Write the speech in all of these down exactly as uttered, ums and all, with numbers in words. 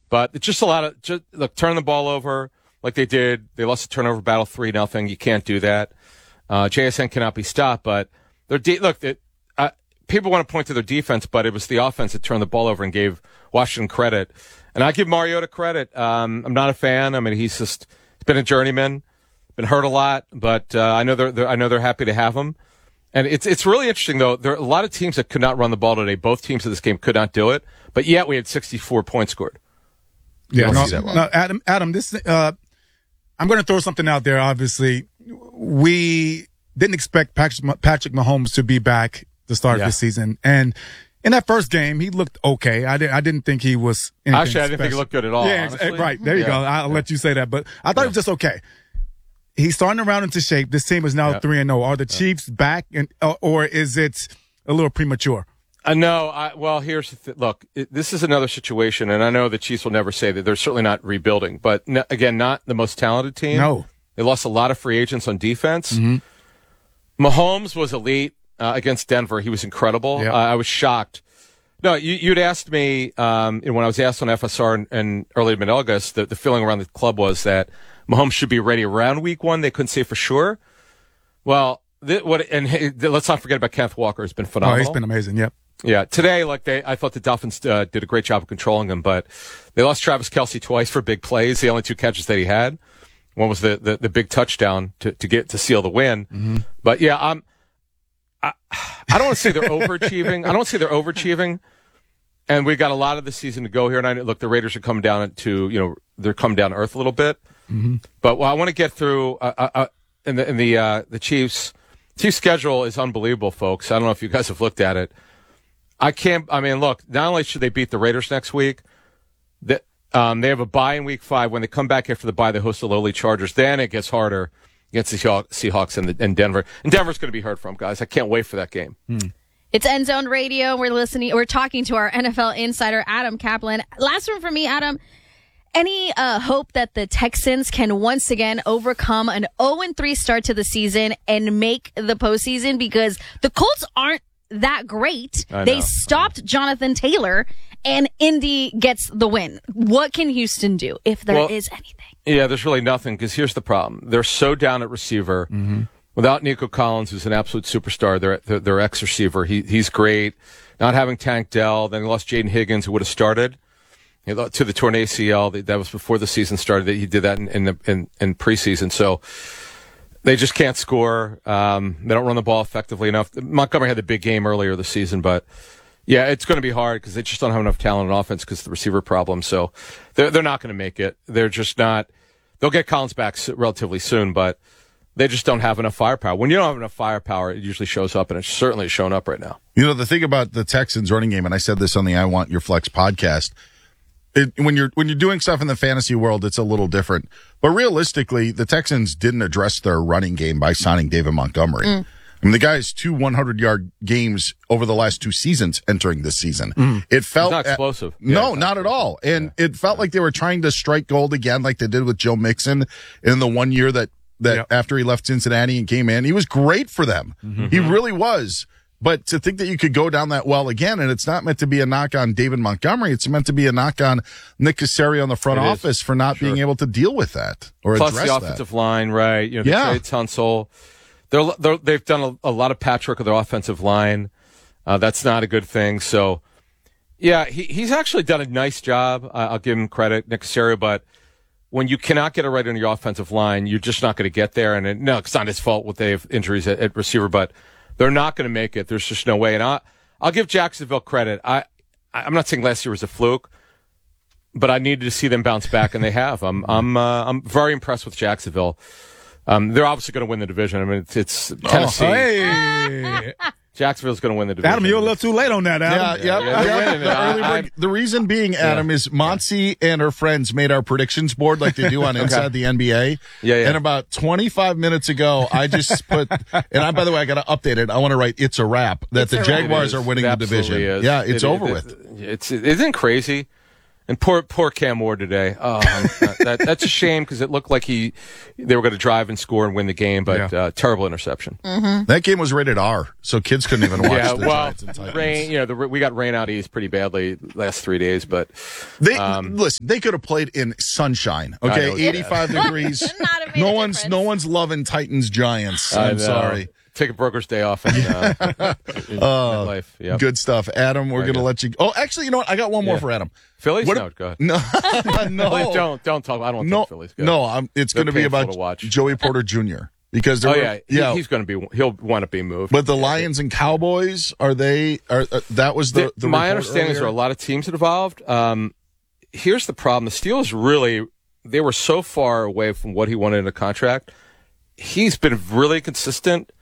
But it's just a lot of just look, turn the ball over like they did. They lost the turnover battle three nothing. You can't do that. Uh, J S N cannot be stopped. But their de- look, it, uh, people want to point to their defense, but it was the offense that turned the ball over and gave Washington credit. And I give Mariota credit. Um, I'm not a fan. I mean, he's just he's been a journeyman, been hurt a lot, but uh, I know they're, they're I know they're happy to have him. And it's it's really interesting though. There are a lot of teams that could not run the ball today. Both teams in this game could not do it, but yet we had sixty-four points scored. Yeah, no, no, Adam, Adam, this, uh, I'm going to throw something out there. Obviously, we didn't expect Patrick, Patrick Mahomes to be back to start yeah. this season. And in that first game, he looked okay. I, did, I didn't think he was anything Actually, I didn't special. think he looked good at all. Yeah, honestly. right. There you yeah. go. I'll yeah. let you say that. But I thought yeah. it was just okay. He's starting to round into shape. This team is now three and oh. Are the Chiefs back, and, uh, or is it a little premature? Uh, no, I, well, here's the th- look. It, this is another situation, and I know the Chiefs will never say that they're certainly not rebuilding. But n- again, not the most talented team. No, they lost a lot of free agents on defense. Mm-hmm. Mahomes was elite uh, against Denver. He was incredible. Yep. Uh, I was shocked. No, you, you'd asked me um, when I was asked on F S R in, in early mid-August. The, the feeling around the club was that Mahomes should be ready around week one. They couldn't say for sure. Well, th- what? And hey, let's not forget about Kenneth Walker. Has been phenomenal. Oh, he's been amazing. Yep. Yeah, today, like they, I thought the Dolphins uh, did a great job of controlling him, but they lost Travis Kelce twice for big plays. The only two catches that he had, one was the the, the big touchdown to, to get to seal the win. Mm-hmm. But yeah, I'm. I, I don't want to say they're overachieving. I don't want to say they're overachieving, and we got a lot of the season to go here. And I look, the Raiders are coming down to you know they're coming down to earth a little bit. Mm-hmm. But well, I want to get through. Uh, uh, in the in the uh, the Chiefs Chiefs schedule is unbelievable, folks. I don't know if you guys have looked at it. I can't. I mean, look. Not only should they beat the Raiders next week, that um, they have a bye in Week Five. When they come back after the bye, they host the lowly Chargers. Then it gets harder against the Seahawks and, the, and Denver. And Denver's going to be heard from, guys. I can't wait for that game. Hmm. It's End Zone Radio. We're listening. We're talking to our N F L insider, Adam Kaplan. Last one for me, Adam. Any uh, hope that the Texans can once again overcome an oh and three start to the season and make the postseason? Because the Colts aren't that great. They stopped Jonathan Taylor, and Indy gets the win. What can Houston do, if there well, is anything? Yeah, there's really nothing, because here's the problem. They're so down at receiver. Mm-hmm. Without Nico Collins, who's an absolute superstar, their, their, their ex-receiver, he, he's great. Not having Tank Dell, then they lost Jaden Higgins, who would have started you know, to the torn A C L. That was before the season started. He did that in, in, the, in, in preseason. So they just can't score. Um, they don't run the ball effectively enough. Montgomery had the big game earlier this season, but yeah, it's going to be hard because they just don't have enough talent on offense because of the receiver problem. So they're, they're not going to make it. They're just not. They'll get Collins back relatively soon, but they just don't have enough firepower. When you don't have enough firepower, it usually shows up, and it's certainly showing up right now. You know, the thing about the Texans running game, and I said this on the I Want Your Flex podcast, It, when you're when you're doing stuff in the fantasy world, it's a little different. But realistically, the Texans didn't address their running game by signing David Montgomery. Mm. I mean, the guy's two hundred-yard games over the last two seasons entering this season. Mm. It felt He's not explosive. At, no, yeah, not at all. And yeah. it felt like they were trying to strike gold again, like they did with Joe Mixon in the one year that that yeah. after he left Cincinnati and came in, he was great for them. Mm-hmm. He really was. But to think that you could go down that well again, and it's not meant to be a knock on David Montgomery, it's meant to be a knock on Nick Caserio on the front it office is. for not sure. being able to deal with that or Plus address the that. offensive line, right? You know, they yeah. trade Tunsil. They're, they're, they've done a, a lot of patchwork with their offensive line. Uh, that's not a good thing. So, yeah, he, he's actually done a nice job. Uh, I'll give him credit, Nick Caserio, but when you cannot get it right on your offensive line, you're just not going to get there. And it, no, it's not his fault what they have injuries at, at receiver, but they're not going to make it. There's just no way. And I, I'll give Jacksonville credit. I, I'm not saying last year was a fluke, but I needed to see them bounce back, and they have. I'm, I'm, uh, I'm very impressed with Jacksonville. Um, they're obviously going to win the division. I mean, it's, it's Tennessee. Oh, hey. Jacksonville's going to win the division. Adam, you're a little too late on that, Adam. Yeah, yeah. yeah, yeah. yeah. The, early I, break, the reason being, Adam, yeah. is Monty and her friends made our predictions board like they do on Inside okay. the N B A. Yeah, yeah. And about twenty-five minutes ago, I just put, and I, by the way, I got to update it. I want to write, it's a wrap, that it's the Jaguars are winning the division. Is. Yeah, it's it, over it, with. It, it's, it isn't crazy. And poor poor Cam Ward today. Oh, that, that, that's a shame because it looked like he they were going to drive and score and win the game, but yeah. uh, terrible interception. Mm-hmm. That game was rated R, so kids couldn't even watch yeah, the well, Giants and Titans. Rain, you know, the, we got rain out east pretty badly last three days, but they um, listen. They could have played in sunshine. Okay, eighty-five degrees. no one's difference. no one's loving Titans Giants. I I'm know. sorry. Take a broker's day off and uh, in uh, life. Yep. Good stuff, Adam. We're Very going to good. let you. Oh, actually, you know what? I got one more Yeah. for Adam. Phillies? What no, if- go ahead. No, no, Please don't don't talk. I don't want to no, talk Phillies. Go no. I'm, it's They're going to be painful about to watch. Joey Porter Junior because there Oh were, yeah, he, yeah. he's going to be. He'll want to be moved. But the Lions and Cowboys are they? Are uh, that was the, The- the my report understanding is there are a earlier? lot of teams involved. Um, here's the problem: the Steelers really they were so far away from what he wanted in a contract. He's been really consistent,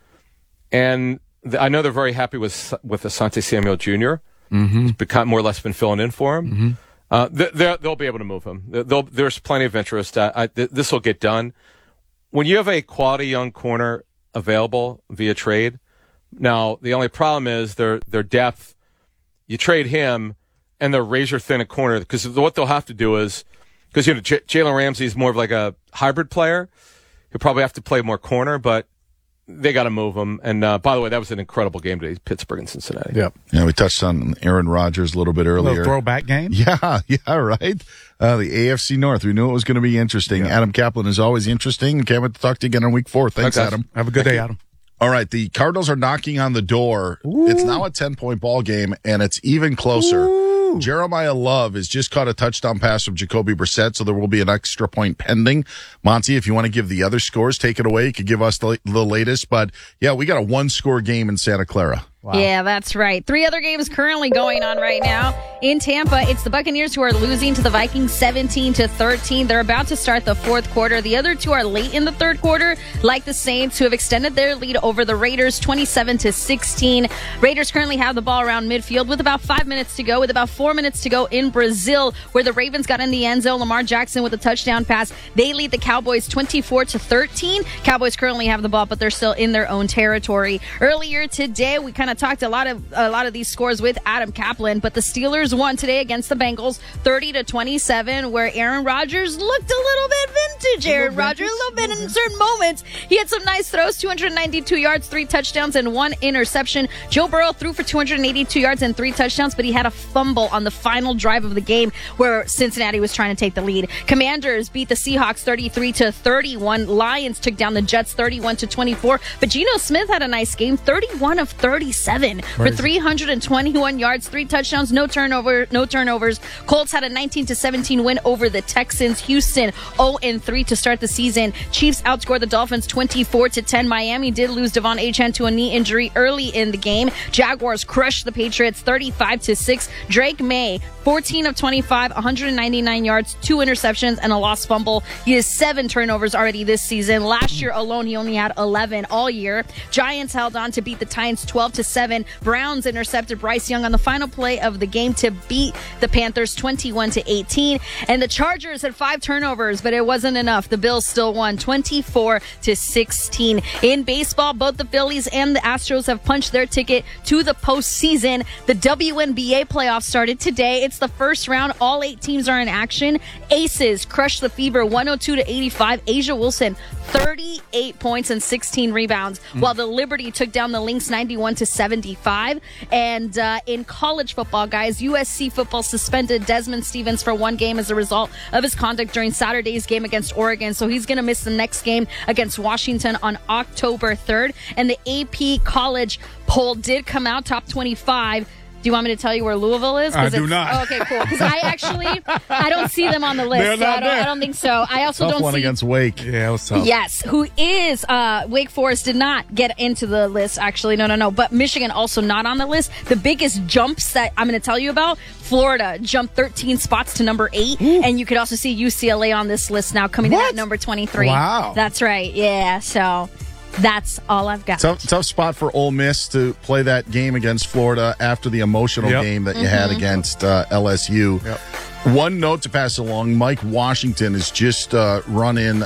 and th- I know they're very happy with with Asante Samuel Junior Mm-hmm. He's become more or less been filling in for him. Mm-hmm. Uh, th- they'll be able to move him. They'll, there's plenty of interest. Uh, I, th- this will get done. When you have a quality young corner available via trade, now the only problem is their their depth. You trade him, and they're razor thin at corner because what they'll have to do is because you know J- Jalen Ramsey is more of like a hybrid player. He'll probably have to play more corner, but they got to move him. And uh, by the way, that was an incredible game today, Pittsburgh and Cincinnati. Yep. Yeah, we touched on Aaron Rodgers a little bit A earlier. little throwback game. Yeah, yeah, right. Uh, the A F C North. We knew it was going to be interesting. Yeah. Adam Kaplan is always interesting. Can't wait to talk to you again on week four. Thanks, Okay. Adam. Have a good day, Adam. All right, the Cardinals are knocking on the door. Ooh. It's now a ten-point ball game, and it's even closer. Ooh. Jeremiah Love has just caught a touchdown pass from Jacoby Brissett, so there will be an extra point pending. Monty, if you want to give the other scores, take it away. You could give us the, the latest. But, yeah, we got a one-score game in Santa Clara. Wow. Yeah, that's right. Three other games currently going on right now. In Tampa, it's the Buccaneers who are losing to the Vikings seventeen to thirteen. They're about to start the fourth quarter. The other two are late in the third quarter, like the Saints, who have extended their lead over the Raiders twenty-seven to sixteen. Raiders currently have the ball around midfield with about five minutes to go, with about four minutes to go in Brazil, where the Ravens got in the end zone. Lamar Jackson with a touchdown pass. They lead the Cowboys twenty-four to thirteen. Cowboys currently have the ball, but they're still in their own territory. Earlier today, we kind of talked a lot of a lot of these scores with Adam Kaplan, but the Steelers won today against the Bengals thirty to twenty-seven, where Aaron Rodgers looked a little bit vintage. Aaron Rodgers, a little bit in certain moments. He had some nice throws, two hundred ninety-two yards, three touchdowns, and one interception. Joe Burrow threw for two hundred eighty-two yards and three touchdowns, but he had a fumble on the final drive of the game where Cincinnati was trying to take the lead. Commanders beat the Seahawks thirty-three to thirty-one. Lions took down the Jets thirty-one to twenty-four, but Geno Smith had a nice game, thirty-one of thirty-seven for three hundred twenty-one yards, three touchdowns, no turnover, no turnovers. Colts had a nineteen to seventeen win over the Texans. Houston oh and three to start the season. Chiefs outscored the Dolphins twenty-four to ten. Miami did lose Devon Achane to a knee injury early in the game. Jaguars crushed the Patriots thirty-five to six. Drake May, fourteen of twenty-five, one hundred ninety-nine yards, two interceptions, and a lost fumble. He has seven turnovers already this season. Last year alone, he only had eleven all year. Giants held on to beat the Titans twelve to seven. Browns intercepted Bryce Young on the final play of the game to beat the Panthers twenty-one to eighteen. And the Chargers had five turnovers, but it wasn't enough. The Bills still won twenty-four to sixteen. In baseball, both the Phillies and the Astros have punched their ticket to the postseason. The W N B A playoffs started today. It's the first round. All eight teams are in action. Aces crushed the Fever one oh two to eighty-five. Asia Wilson, thirty-eight points and sixteen rebounds, mm. while the Liberty took down the Lynx ninety-one to seventy-five. And uh, in college football, guys, U S C football suspended Desmond Stevens for one game as a result of his conduct during Saturday's game against Oregon. So he's going to miss the next game against Washington on October third. And the A P college poll did come out, top twenty-five. Do you want me to tell you where Louisville is? I do it's, not. Oh, okay, cool. Because I actually, I don't see them on the list. They're So not I, don't, there. I don't think so. I also Tough don't one see against Wake. Yeah, it was tough. Yes, who is uh, Wake Forest did not get into the list, actually. No, no, no. But Michigan also not on the list. The biggest jumps that I'm going to tell you about, Florida jumped thirteen spots to number eight. Ooh. And you could also see U C L A on this list now, coming in What? at number twenty-three. Wow. That's right. Yeah, so that's all I've got. Tough, tough spot for Ole Miss to play that game against Florida after the emotional Yep. game that you Mm-hmm. had against uh, L S U. Yep. One note to pass along, Mike Washington has just uh, run in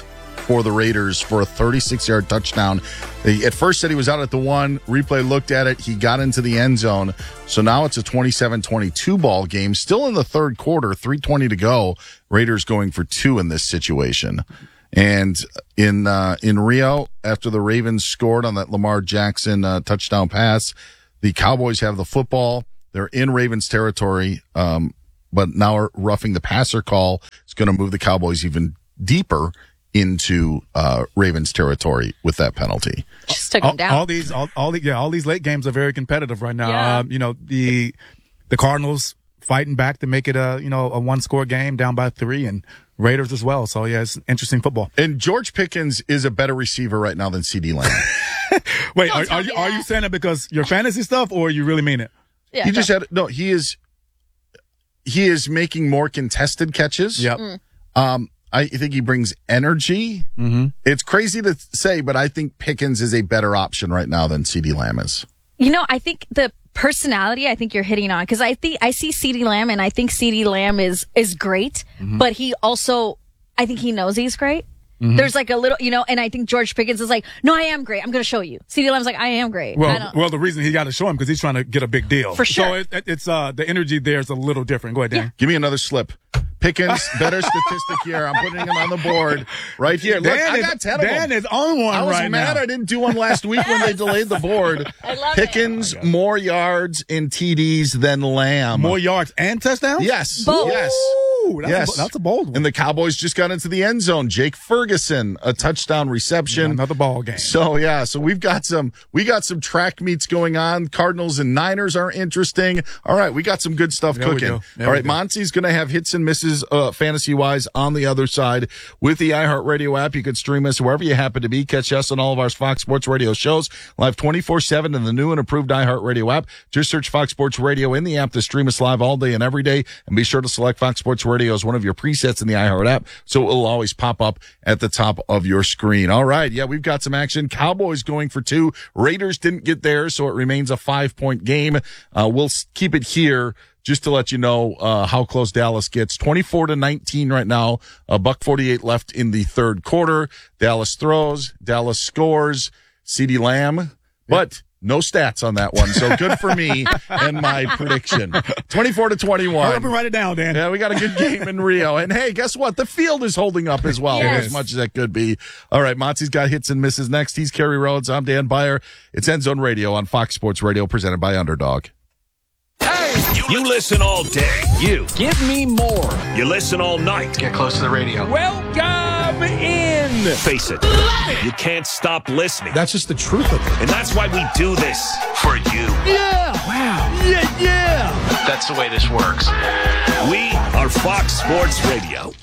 for the Raiders for a thirty-six-yard touchdown. They at first said he was out at the one. Replay looked at it. He got into the end zone. So now it's a twenty-seven twenty-two ball game. Still in the third quarter, three twenty to go. Raiders going for two in this situation. And in uh, in Rio, after the Ravens scored on that Lamar Jackson uh, touchdown pass, the Cowboys have the football. They're in Ravens territory, um, but now roughing the passer call is going to move the Cowboys even deeper into uh, Ravens territory with that penalty. Just took all, them down. all these, all, all the, yeah, all these late games are very competitive right now. Yeah. Um, you know, the the Cardinals fighting back to make it a you know a one score game down by three, and Raiders as well. So yeah, it's interesting football. And George Pickens is a better receiver right now than CeeDee Lamb. Wait, Don't are, tell are me you are that. you saying that because your fantasy stuff, or you really mean it? Yeah, he no. just had no. He is he is making more contested catches. Yep. Mm. Um, I think he brings energy. Mm-hmm. It's crazy to say, but I think Pickens is a better option right now than CeeDee Lamb is. You know, I think the personality, I think you're hitting on, because I think I see CeeDee Lamb, and I think CeeDee Lamb is is great, Mm-hmm. but he also, I think he knows he's great. Mm-hmm. There's like a little, you know, and I think George Pickens is like, no, I am great. I'm going to show you. CeeDee Lamb's like, I am great. I Well, don't- well, the reason he got to show him because he's trying to get a big deal. For sure. So it, it, it's uh the energy there is a little different. Go ahead, Dan. Give me another slip. Pickens, better statistic here. I'm putting him on the board right here. Look, Dan I is, got ten of Dan them. is on one I was right mad now. I didn't do one last week when they delayed the board. I love Pickens, more yards in T Ds than Lamb. More yards and touchdowns. Yes. Bold. Yes. Ooh, that's yes. a, that's a bold one. And the Cowboys just got into the end zone. Jake Ferguson, a touchdown reception. Another ball game. So yeah, so we've got some we got some track meets going on. Cardinals and Niners are interesting. All right, we got some good stuff There we cooking. go. There All we right, go. Monty's going to have hits and misses uh, fantasy wise on the other side with the iHeartRadio app. You can stream us wherever you happen to be. Catch us on all of our Fox Sports Radio shows live twenty-four seven in the new and improved iHeartRadio app. Just search Fox Sports Radio in the app to stream us live all day and every day. And be sure to select Fox Sports Radio as one of your presets in the iHeart app, so it will always pop up at the top of your screen. All right, yeah, we've got some action. Cowboys going for two. Raiders didn't get there, so it remains a five-point game. Uh, we'll s- keep it here just to let you know uh, how close Dallas gets. twenty-four to nineteen right now. A buck forty-eight left in the third quarter. Dallas throws. Dallas scores. CeeDee Lamb, but no stats on that one. So good for me and my prediction. twenty-four to twenty-one. Hurry up and write it down, Dan. Yeah, we got a good game in Rio. And hey, guess what? The field is holding up as well, Yes. as much as that could be. All right, Monty's got hits and misses next. He's Kerry Rhodes. I'm Dan Byer. It's End Zone Radio on Fox Sports Radio, presented by Underdog. You listen all day. You. Give me more. You listen all night. Get close to the radio. Welcome in. Face it. You can't stop listening. That's just the truth of it. And that's why we do this for you. Yeah. Wow. Yeah, yeah. That's the way this works. We are Fox Sports Radio.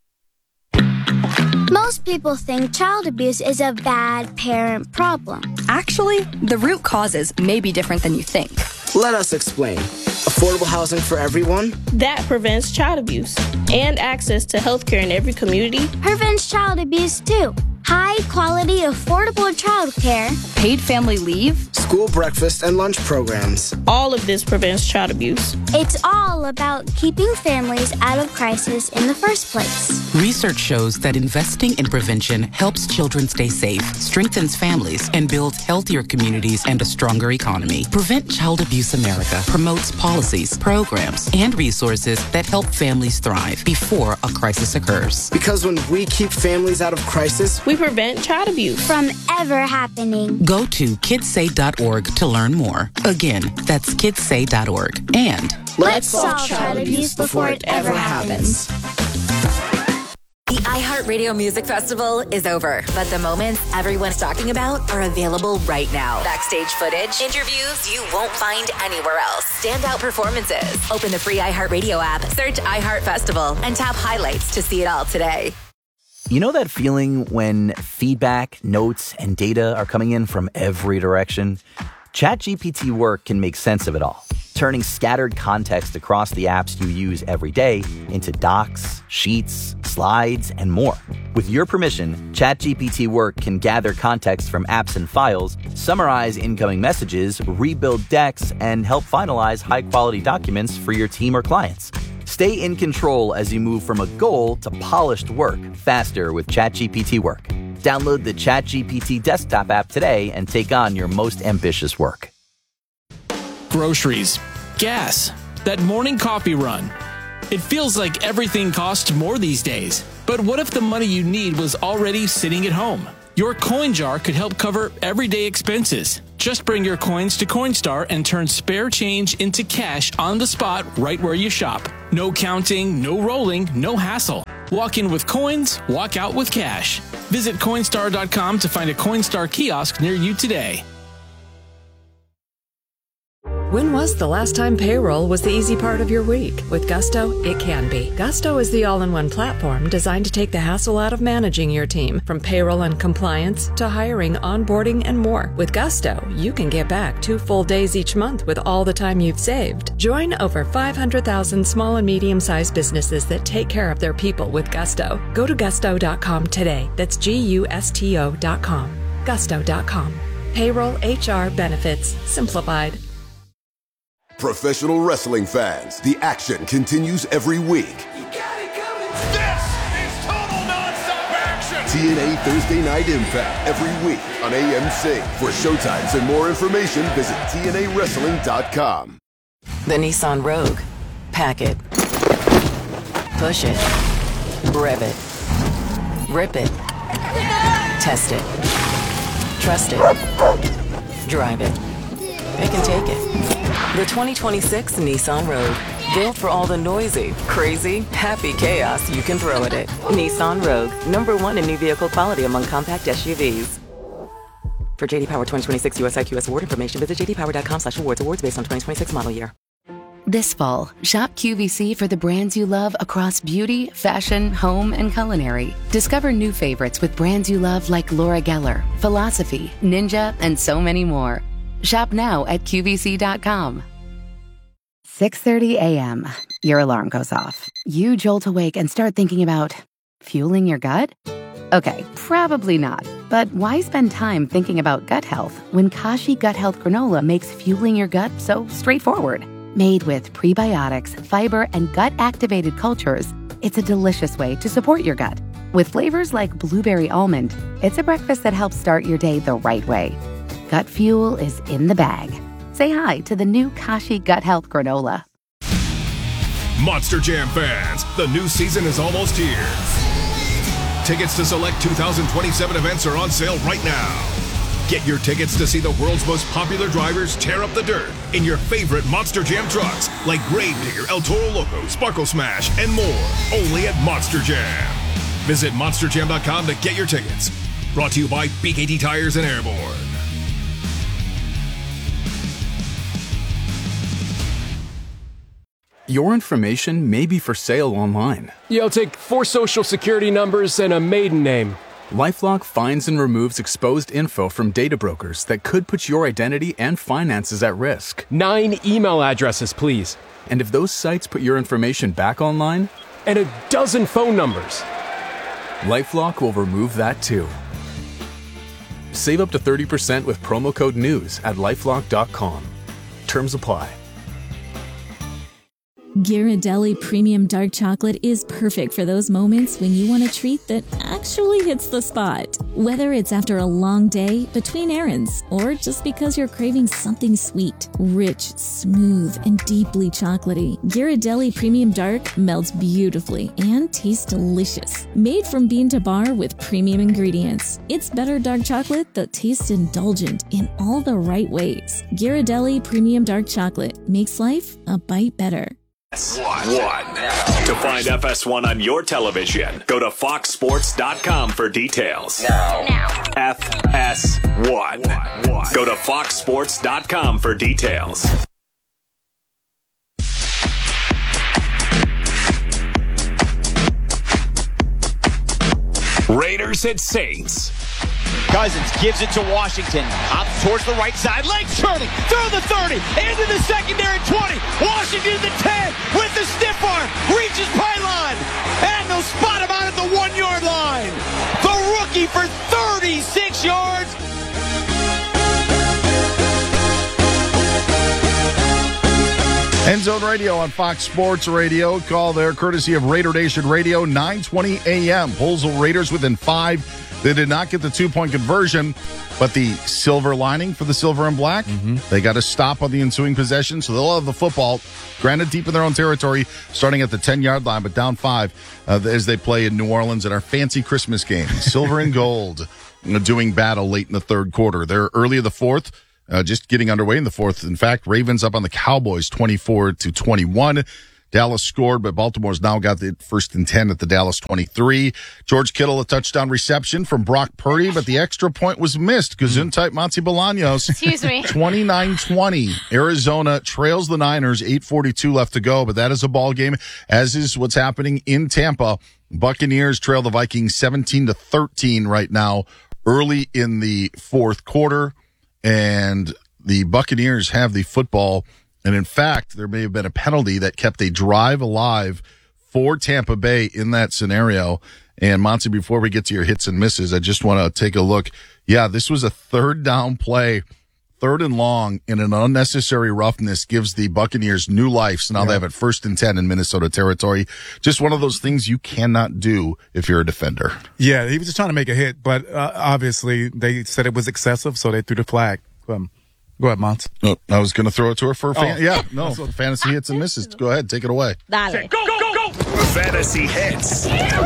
Most people think child abuse is a bad parent problem. Actually, the root causes may be different than you think. Let us explain. Affordable housing for everyone? That prevents child abuse and access to healthcare in every community. Prevents child abuse too. High quality, affordable childcare. Paid family leave. School breakfast and lunch programs. All of this prevents child abuse. It's all about keeping families out of crisis in the first place. Research shows that investing in prevention helps children stay safe, strengthens families, and builds healthier communities and a stronger economy. Prevent Child Abuse America promotes policies, programs, and resources that help families thrive before a crisis occurs. Because when we keep families out of crisis, We prevent child abuse. From ever happening. Go to kids say dot org to learn more. Again, that's kids say dot org. And Let's solve child abuse before it ever happens. The iHeartRadio Music Festival is over, but the moments everyone's talking about are available right now. Backstage footage, interviews you won't find anywhere else, standout performances. Open the free iHeartRadio app, search iHeart Festival, and tap highlights to see it all today. You know that feeling when feedback, notes, and data are coming in from every direction? ChatGPT Work can make sense of it all, turning scattered context across the apps you use every day into docs, sheets, slides, and more. With your permission, ChatGPT Work can gather context from apps and files, summarize incoming messages, rebuild decks, and help finalize high-quality documents for your team or clients. Stay in control as you move from a goal to polished work faster with ChatGPT Work. Download the ChatGPT desktop app today and take on your most ambitious work. Groceries, gas, that morning coffee run. It feels like everything costs more these days. But what if the money you need was already sitting at home? Your coin jar could help cover everyday expenses. Just bring your coins to Coinstar and turn spare change into cash on the spot right where you shop. No counting, no rolling, no hassle. Walk in with coins, walk out with cash. Visit Coinstar dot com to find a Coinstar kiosk near you today. When was the last time payroll was the easy part of your week? With Gusto, it can be. Gusto is the all-in-one platform designed to take the hassle out of managing your team, from payroll and compliance to hiring, onboarding, and more. With Gusto, you can get back two full days each month with all the time you've saved. Join over five hundred thousand small and medium-sized businesses that take care of their people with Gusto. Go to gusto dot com today. That's G U S T O dot com. gusto dot com. Payroll, H R, benefits, simplified. Professional wrestling fans, the action continues every week. You got it coming. This is total nonstop action. T N A Thursday Night Impact every week on A M C. For showtimes and more information, visit T N A wrestling dot com. The Nissan Rogue. Pack it. Push it. Rev it. Rip it. Test it. Trust it. Drive it. It can take it. The twenty twenty-six Nissan Rogue. Built for all the noisy, crazy, happy chaos you can throw at it. Nissan Rogue. Number one in new vehicle quality among compact S U Vs. For J D Power twenty twenty-six U S I Q S award information, visit j d power dot com slash awards. Awards based on twenty twenty-six model year. This fall, shop Q V C for the brands you love across beauty, fashion, home, and culinary. Discover new favorites with brands you love like Laura Geller, Philosophy, Ninja, and so many more. Shop now at Q V C dot com. six thirty a.m. Your alarm goes off. You jolt awake and start thinking about fueling your gut? Okay, probably not. But why spend time thinking about gut health when Kashi Gut Health Granola makes fueling your gut so straightforward? Made with prebiotics, fiber, and gut-activated cultures, it's a delicious way to support your gut. With flavors like blueberry almond, it's a breakfast that helps start your day the right way. Gut fuel is in the bag. Say hi to the new Kashi Gut Health Granola. Monster Jam fans, the new season is almost here. Tickets to select two thousand twenty-seven events are on sale right now. Get your tickets to see the world's most popular drivers tear up the dirt in your favorite Monster Jam trucks like Gravedigger, El Toro Loco, Sparkle Smash, and more. Only at Monster Jam. Visit monster jam dot com to get your tickets. Brought to you by B K T Tires and Airborne. Your information may be for sale online. Yeah, I'll take four social security numbers and a maiden name. LifeLock finds and removes exposed info from data brokers that could put your identity and finances at risk. Nine email addresses, please. And if those sites put your information back online? And a dozen phone numbers. LifeLock will remove that too. Save up to thirty percent with promo code NEWS at lifelock dot com. Terms apply. Ghirardelli Premium Dark Chocolate is perfect for those moments when you want a treat that actually hits the spot. Whether it's after a long day, between errands, or just because you're craving something sweet, rich, smooth, and deeply chocolatey, Ghirardelli Premium Dark melts beautifully and tastes delicious. Made from bean to bar with premium ingredients, it's better dark chocolate that tastes indulgent in all the right ways. Ghirardelli Premium Dark Chocolate makes life a bite better. One. To find F S one on your television, go to fox sports dot com for details. Now. Now. F S one. Go to fox sports dot com for details. Raiders at Saints. Cousins gives it to Washington. Hops towards the right side. Legs turning. Through the thirty. Into the secondary twenty. Washington to the ten. With the stiff arm. Reaches pylon. And they'll spot him out at the one-yard line. The rookie for thirty-six yards. End Zone Radio on Fox Sports Radio. Call there courtesy of Raider Nation Radio, nine twenty a.m. Bulls Raiders within five. They did not get the two-point conversion, but the silver lining for the silver and black, mm-hmm. they got a stop on the ensuing possession, so they'll have the football, granted deep in their own territory, starting at the ten-yard line, but down five uh, as they play in New Orleans in our fancy Christmas game. Silver and gold doing battle late in the third quarter. They're early in the fourth. Uh, just getting underway in the fourth. In fact, Ravens up on the Cowboys twenty-four to twenty-one. Dallas scored, but Baltimore's now got the first and ten at the Dallas twenty-three. George Kittle, a touchdown reception from Brock Purdy, but the extra point was missed. Gesundheit, Monty Bolaños. Excuse me. twenty-nine twenty. Arizona trails the Niners, eight forty-two left to go, but that is a ball game, as is what's happening in Tampa. Buccaneers trail the Vikings seventeen to thirteen right now, early in the fourth quarter. And the Buccaneers have the football. And in fact, there may have been a penalty that kept a drive alive for Tampa Bay in that scenario. And Monty, before we get to your hits and misses, I just want to take a look. Yeah, this was a third down play, third and long, and an unnecessary roughness gives the Buccaneers new life. So now yeah. they have it first and ten in Minnesota territory. Just one of those things you cannot do if you're a defender. Yeah, he was just trying to make a hit, but uh, obviously they said it was excessive, so they threw the flag. Um, go ahead, Mons. Oh, I was going to throw it to her for fan- oh. yeah, no, for fantasy hits and misses. Go ahead, take it away. Dale. Go, go, go! Fantasy hits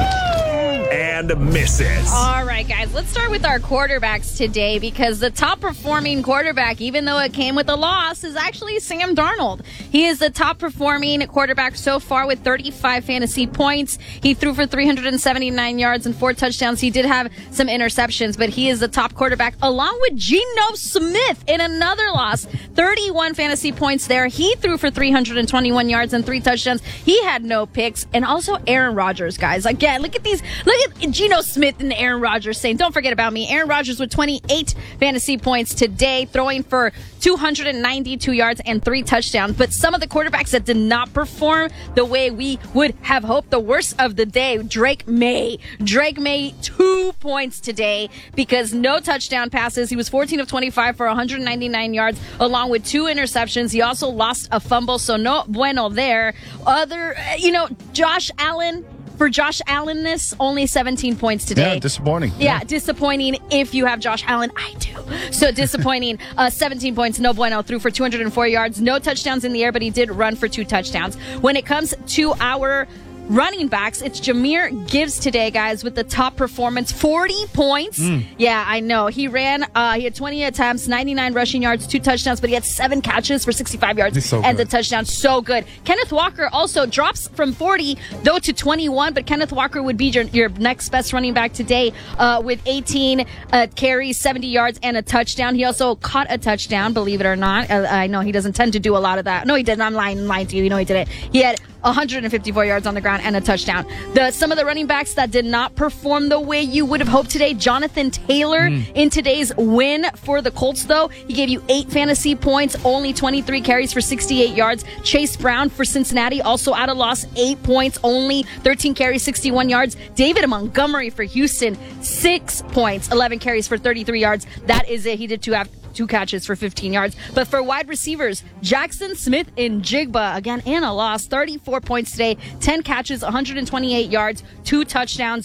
and misses. All right, guys, let's start with our quarterbacks today, because the top performing quarterback, even though it came with a loss, is actually Sam Darnold. He is the top performing quarterback so far with thirty-five fantasy points. He threw for three hundred seventy-nine yards and four touchdowns. He did have some interceptions, but he is the top quarterback along with Geno Smith in another loss. thirty-one fantasy points there. He threw for three hundred twenty-one yards and three touchdowns. He had no picks. And also Aaron Rodgers, guys. Again, look at these. Look at Geno Smith and Aaron Rodgers saying, don't forget about me. Aaron Rodgers with twenty-eight fantasy points today, throwing for two hundred ninety-two yards and three touchdowns. But some of the quarterbacks that did not perform the way we would have hoped, the worst of the day, Drake May. Drake May, two points today because no touchdown passes. He was fourteen of twenty-five for one hundred ninety-nine yards, along with two interceptions. He also lost a fumble, so no bueno there. Other, you know, Josh Allen. For Josh Allenness, only seventeen points today. Yeah, disappointing. Yeah, yeah, disappointing if you have Josh Allen. I do. So disappointing. uh, seventeen points, no bueno. Threw for two hundred four yards. No touchdowns in the air, but he did run for two touchdowns. When it comes to our running backs, it's Jahmyr Gibbs today, guys, with the top performance, forty points. Mm. Yeah, I know. He ran, uh, he had twenty attempts, ninety-nine rushing yards, two touchdowns, but he had seven catches for sixty-five yards so and good. the touchdown. So good. Kenneth Walker also drops from forty, though, to twenty-one, but Kenneth Walker would be your, your next best running back today uh, with eighteen uh, carries, seventy yards, and a touchdown. He also caught a touchdown, believe it or not. Uh, I know he doesn't tend to do a lot of that. No, he didn't. I'm lying, I'm lying to you. You know he didn't. He had one hundred fifty-four yards on the ground and a touchdown. The some of the running backs that did not perform the way you would have hoped today. Jonathan Taylor mm. in today's win for the Colts, though. He gave you eight fantasy points, only twenty-three carries for sixty-eight yards. Chase Brown for Cincinnati, also at a loss, eight points, only thirteen carries, sixty-one yards. David Montgomery for Houston, six points, eleven carries for thirty-three yards. That is it. He did two after. Two catches for fifteen yards. But for wide receivers, Jackson Smith and Jigba, again, in a loss, thirty-four points today, ten catches, one hundred twenty-eight yards, two touchdowns.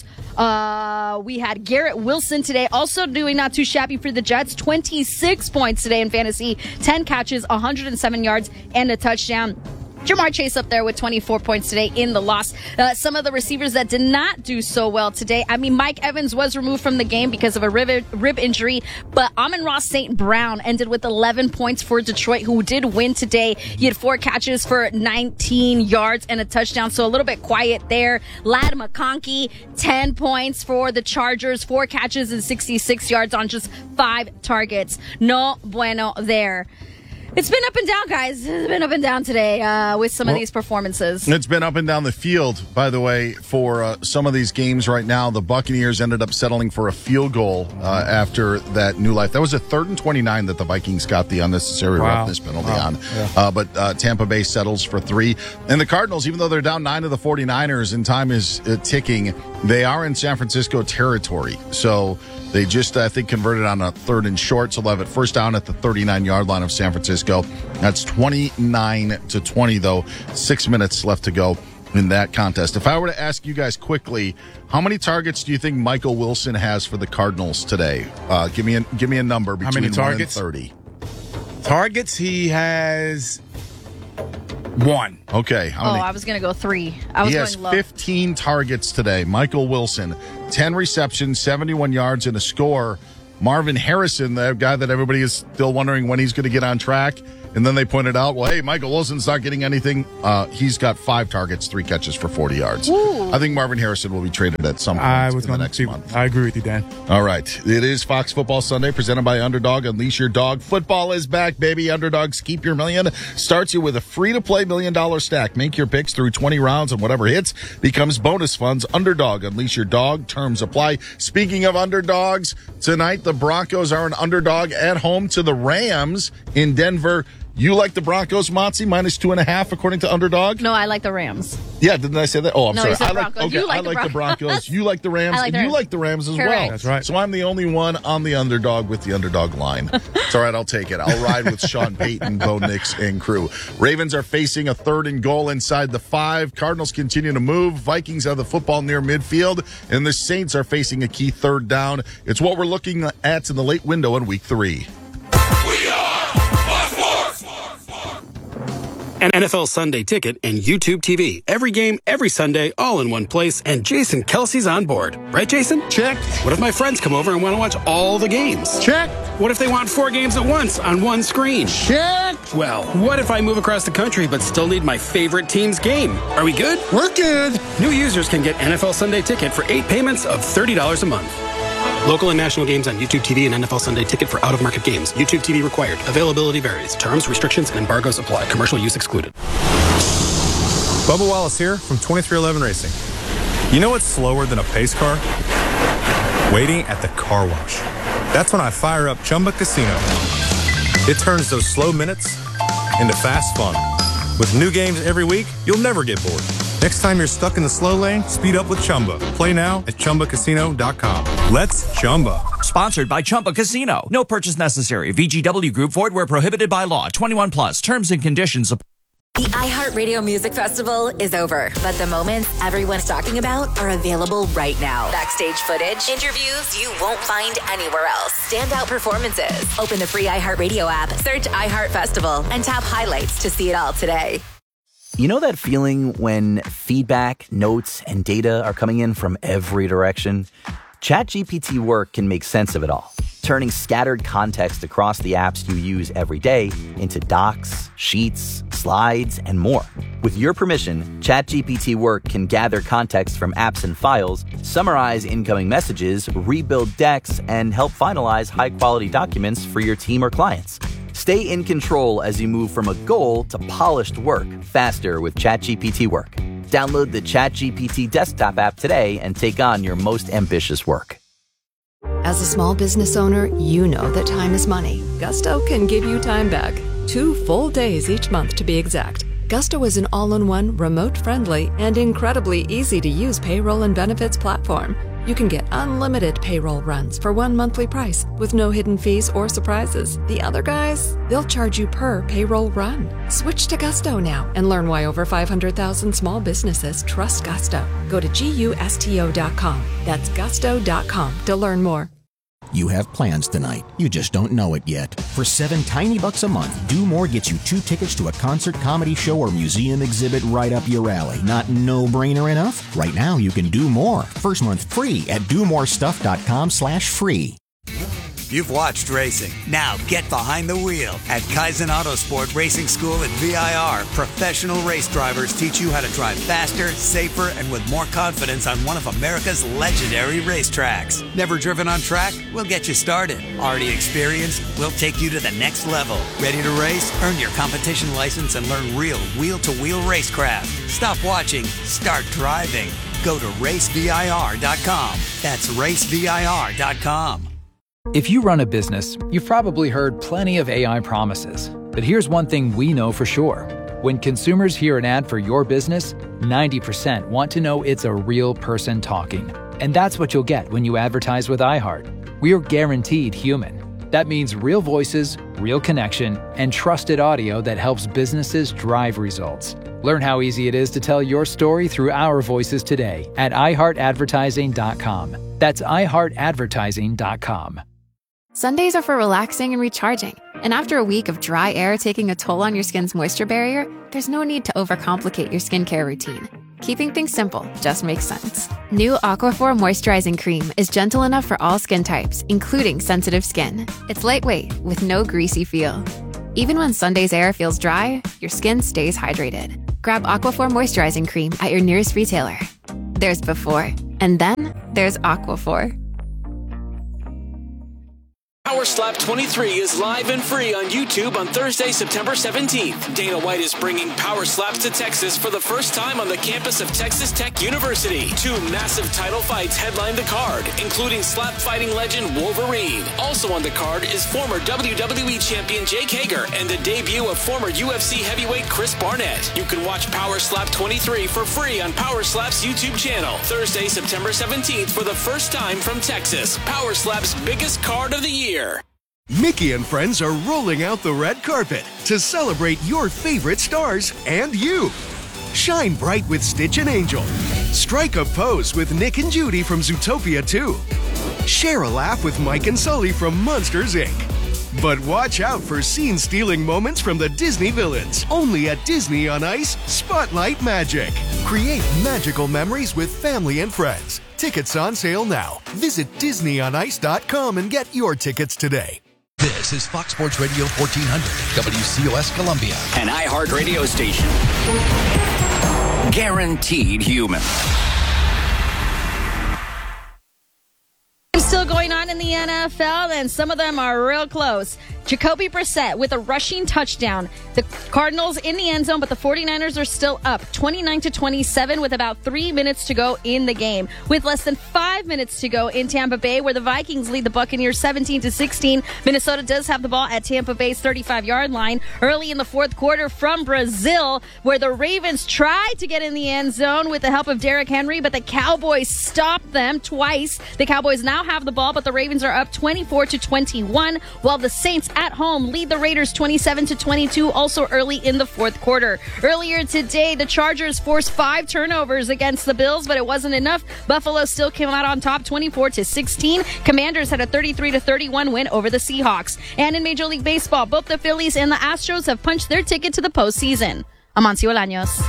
Uh, we had Garrett Wilson today, also doing not too shabby for the Jets, twenty-six points today in fantasy, ten catches, one hundred seven yards, and a touchdown. Jamar Chase up there with twenty-four points today in the loss. Uh, some of the receivers that did not do so well today. I mean, Mike Evans was removed from the game because of a rib, rib injury, but Amon-Ra Saint Brown ended with eleven points for Detroit, who did win today. He had four catches for nineteen yards and a touchdown, so a little bit quiet there. Ladd McConkey, ten points for the Chargers, four catches and sixty-six yards on just five targets. No bueno there. It's been up and down, guys. It's been up and down today uh, with some well, of these performances. It's been up and down the field, by the way, for uh, some of these games right now. The Buccaneers ended up settling for a field goal uh, after that new life. That was a third and twenty-nine that the Vikings got the unnecessary wow. roughness penalty wow. on. Yeah. Uh, but uh, Tampa Bay settles for three. And the Cardinals, even though they're down nine to the forty-niners and time is uh, ticking, they are in San Francisco territory. So They just, I think, converted on a third and short, so they'll have it first down at the thirty-nine-yard line of San Francisco. That's twenty-nine to twenty, though. Six minutes left to go in that contest. If I were to ask you guys quickly, how many targets do you think Michael Wilson has for the Cardinals today? Uh, give me a, give me a number between how many targets? one and thirty. Targets, he has one. Okay. How oh, many? I was going to go three. I was he going has low. fifteen targets today. Michael Wilson, ten receptions, seventy-one yards, and a score. Marvin Harrison, the guy that everybody is still wondering when he's going to get on track. And then they pointed out, well, hey, Michael Wilson's not getting anything. Uh, he's got five targets, three catches for forty yards. Ooh. I think Marvin Harrison will be traded at some point I was in the gonna next be, month. I agree with you, Dan. All right. It is Fox Football Sunday, presented by Underdog. Unleash your dog. Football is back, baby. Underdogs Keep Your Million starts you with a free-to-play million-dollar stack. Make your picks through twenty rounds, and whatever hits becomes bonus funds. Underdog. Unleash your dog. Terms apply. Speaking of underdogs, tonight the Broncos are an underdog at home to the Rams in Denver. You like the Broncos, Motzi, minus two and a half, according to Underdog? No, I like the Rams. Yeah, didn't I say that? Oh, I'm No, sorry. you said I like, Broncos. okay, You like I the like the Broncos. Broncos. You like the Rams, I like and the you Rams. like the Rams as Correct. well. That's right. So I'm the only one on the underdog with the underdog line. It's all right. I'll take it. I'll ride with Sean Payton, Bo Nix, and crew. Ravens are facing a third and goal inside the five. Cardinals continue to move. Vikings have the football near midfield, and the Saints are facing a key third down. It's what we're looking at in the late window in week three. An N F L Sunday Ticket and YouTube T V. Every game, every Sunday, all in one place, and Jason Kelsey's on board. Right, Jason? Check. What if my friends come over and want to watch all the games? Check. What if they want four games at once on one screen? Check. Well, what if I move across the country but still need my favorite team's game? Are we good? We're good. New users can get N F L Sunday Ticket for eight payments of thirty dollars a month. Local and national games on YouTube T V and N F L Sunday Ticket for out-of-market games. YouTube T V required. Availability varies. Terms, restrictions, and embargoes apply. Commercial use excluded. Bubba Wallace here from twenty-three eleven Racing. You know what's slower than a pace car? Waiting at the car wash. That's when I fire up Chumba Casino. It turns those slow minutes into fast fun. With new games every week, you'll never get bored. Next time you're stuck in the slow lane, speed up with Chumba. Play now at Chumba Casino dot com. Let's Chumba. Sponsored by Chumba Casino. No purchase necessary. V G W Group. Void where prohibited by law. twenty-one plus. Terms and conditions apply. The iHeartRadio Music Festival is over, but the moments everyone's talking about are available right now. Backstage footage, interviews you won't find anywhere else, standout performances. Open the free iHeartRadio app, search iHeart Festival, and tap highlights to see it all today. You know that feeling when feedback, notes, and data are coming in from every direction? ChatGPT Work can make sense of it all, turning scattered context across the apps you use every day into docs, sheets, slides, and more. With your permission, ChatGPT Work can gather context from apps and files, summarize incoming messages, rebuild decks, and help finalize high-quality documents for your team or clients. Stay in control as you move from a goal to polished work faster with ChatGPT Work. Download the ChatGPT desktop app today and take on your most ambitious work. As a small business owner, you know that time is money. Gusto can give you time back. Two full days each month to be exact. Gusto is an all-in-one, remote-friendly, and incredibly easy-to-use payroll and benefits platform. You can get unlimited payroll runs for one monthly price with no hidden fees or surprises. The other guys, they'll charge you per payroll run. Switch to Gusto now and learn why over five hundred thousand small businesses trust Gusto. Go to gusto dot com. That's gusto dot com to learn more. You have plans tonight. You just don't know it yet. For seven tiny bucks a month, Do More gets you two tickets to a concert, comedy show, or museum exhibit right up your alley. Not no-brainer enough? Right now, you can do more. First month free at do more stuff dot com slash free. You've watched racing. Now get behind the wheel. At Kaizen Autosport Racing School at V I R, professional race drivers teach you how to drive faster, safer, and with more confidence on one of America's legendary racetracks. Never driven on track? We'll get you started. Already experienced? We'll take you to the next level. Ready to race? Earn your competition license and learn real wheel-to-wheel racecraft. Stop watching. Start driving. Go to race V I R dot com. That's race V I R dot com. If you run a business, you've probably heard plenty of A I promises. But here's one thing we know for sure. When consumers hear an ad for your business, ninety percent want to know it's a real person talking. And that's what you'll get when you advertise with iHeart. We are guaranteed human. That means real voices, real connection, and trusted audio that helps businesses drive results. Learn how easy it is to tell your story through our voices today at i heart advertising dot com. That's i heart advertising dot com. Sundays are for relaxing and recharging. And after a week of dry air taking a toll on your skin's moisture barrier, there's no need to overcomplicate your skincare routine. Keeping things simple just makes sense. New Aquaphor Moisturizing Cream is gentle enough for all skin types, including sensitive skin. It's lightweight with no greasy feel. Even when Sunday's air feels dry, your skin stays hydrated. Grab Aquaphor Moisturizing Cream at your nearest retailer. There's before, and then there's Aquaphor. Power Slap twenty-three is live and free on YouTube on Thursday, September seventeenth. Dana White is bringing Power Slaps to Texas for the first time on the campus of Texas Tech University. Two massive title fights headline the card, including slap fighting legend Wolverine. Also on the card is former W W E champion Jake Hager and the debut of former U F C heavyweight Chris Barnett. You can watch Power Slap twenty-three for free on Power Slap's YouTube channel. Thursday, September seventeenth for the first time from Texas. Power Slap's biggest card of the year. Mickey and friends are rolling out the red carpet to celebrate your favorite stars and you. Shine bright with Stitch and Angel. Strike a pose with Nick and Judy from Zootopia two. Share a laugh with Mike and Sully from Monsters, Incorporated. But watch out for scene-stealing moments from the Disney villains. Only at Disney on Ice, Spotlight Magic. Create magical memories with family and friends. Tickets on sale now. Visit disney on ice dot com and get your tickets today. This is Fox Sports Radio fourteen hundred, W C O S Columbia. An iHeart radio station. Guaranteed human. Still going on in the N F L, and some of them are real close. Jacoby Brissett with a rushing touchdown. The Cardinals in the end zone, but the 49ers are still up twenty-nine to twenty-seven with about three minutes to go in the game. With less than five minutes to go in Tampa Bay, where the Vikings lead the Buccaneers seventeen to sixteen. Minnesota does have the ball at Tampa Bay's thirty-five-yard line. Early in the fourth quarter from Brazil, where the Ravens tried to get in the end zone with the help of Derrick Henry, but the Cowboys stopped them twice. The Cowboys now have the ball, but the Ravens are up twenty-four to twenty-one, while the Saints at home lead the Raiders twenty-seven to twenty-two, also early in the fourth quarter. Earlier today, the Chargers forced five turnovers against the Bills, but it wasn't enough. Buffalo still came out on top twenty-four to sixteen. Commanders had a thirty-three to thirty-one win over the Seahawks. And in Major League Baseball, both the Phillies and the Astros have punched their ticket to the postseason. Amancio Bolaños.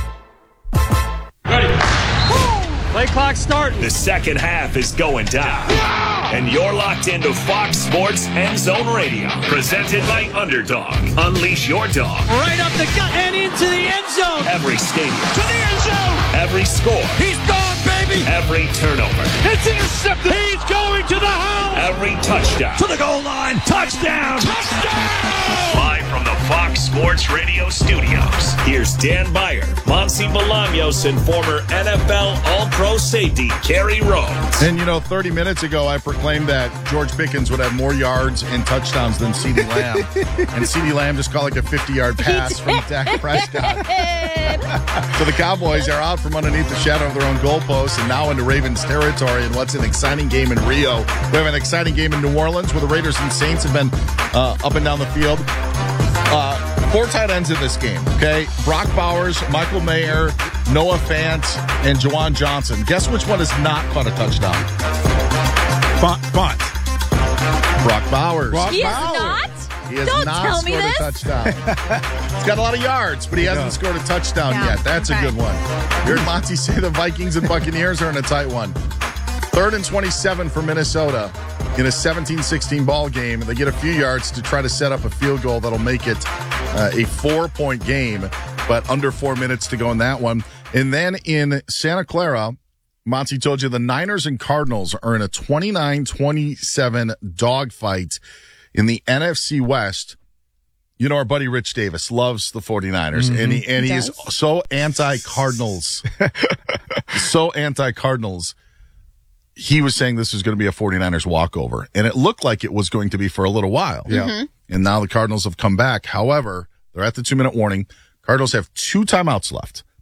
Play clock starting. The second half is going down. And you're locked into Fox Sports End Zone Radio. Presented by Underdog. Unleash your dog. Right up the gut and into the end zone. Every stadium. To the end zone. Every score. He's gone, baby. Every turnover. It's intercepted. He's going to the house. Every touchdown. To the goal line. Touchdown. Touchdown. Live from the Fox Sports Radio studios. Here's Dan Beyer, Monty Bolaños, and former N F L All-Pro safety Kerry Rhodes. And, you know, thirty minutes ago, I proclaimed that George Pickens would have more yards and touchdowns than CeeDee Lamb. And CeeDee Lamb just caught like a fifty-yard pass from Dak Prescott. So the Cowboys are out from underneath the shadow of their own goalposts and now into Ravens territory in what's an exciting game in Rio. We have an exciting game in New Orleans where the Raiders and Saints have been uh, up and down the field. Uh, four tight ends in this game, okay? Brock Bowers, Michael Mayer, Noah Fant, and Juwan Johnson. Guess which one has not caught a touchdown? Font. Font. Brock Bowers. Brock he Bowers. Is not? He has Don't not tell scored me this. a touchdown. He's got a lot of yards, but he hasn't yeah. scored a touchdown yeah. yet. That's okay. a good one. You heard Monty say the Vikings and Buccaneers are in a tight one. Third and twenty-seven for Minnesota in a seventeen sixteen ball game. They get a few yards to try to set up a field goal that'll make it uh, a four-point game, but under four minutes to go in that one. And then in Santa Clara, Monty told you the Niners and Cardinals are in a twenty-nine twenty-seven dogfight in the N F C West. You know, our buddy Rich Davis loves the 49ers, mm-hmm. and he, and he, he is so anti-Cardinals. so anti-Cardinals. He was saying this was going to be a 49ers walkover, and it looked like it was going to be for a little while. Yeah. Mm-hmm. And now the Cardinals have come back. However, they're at the two-minute warning. Cardinals have two timeouts left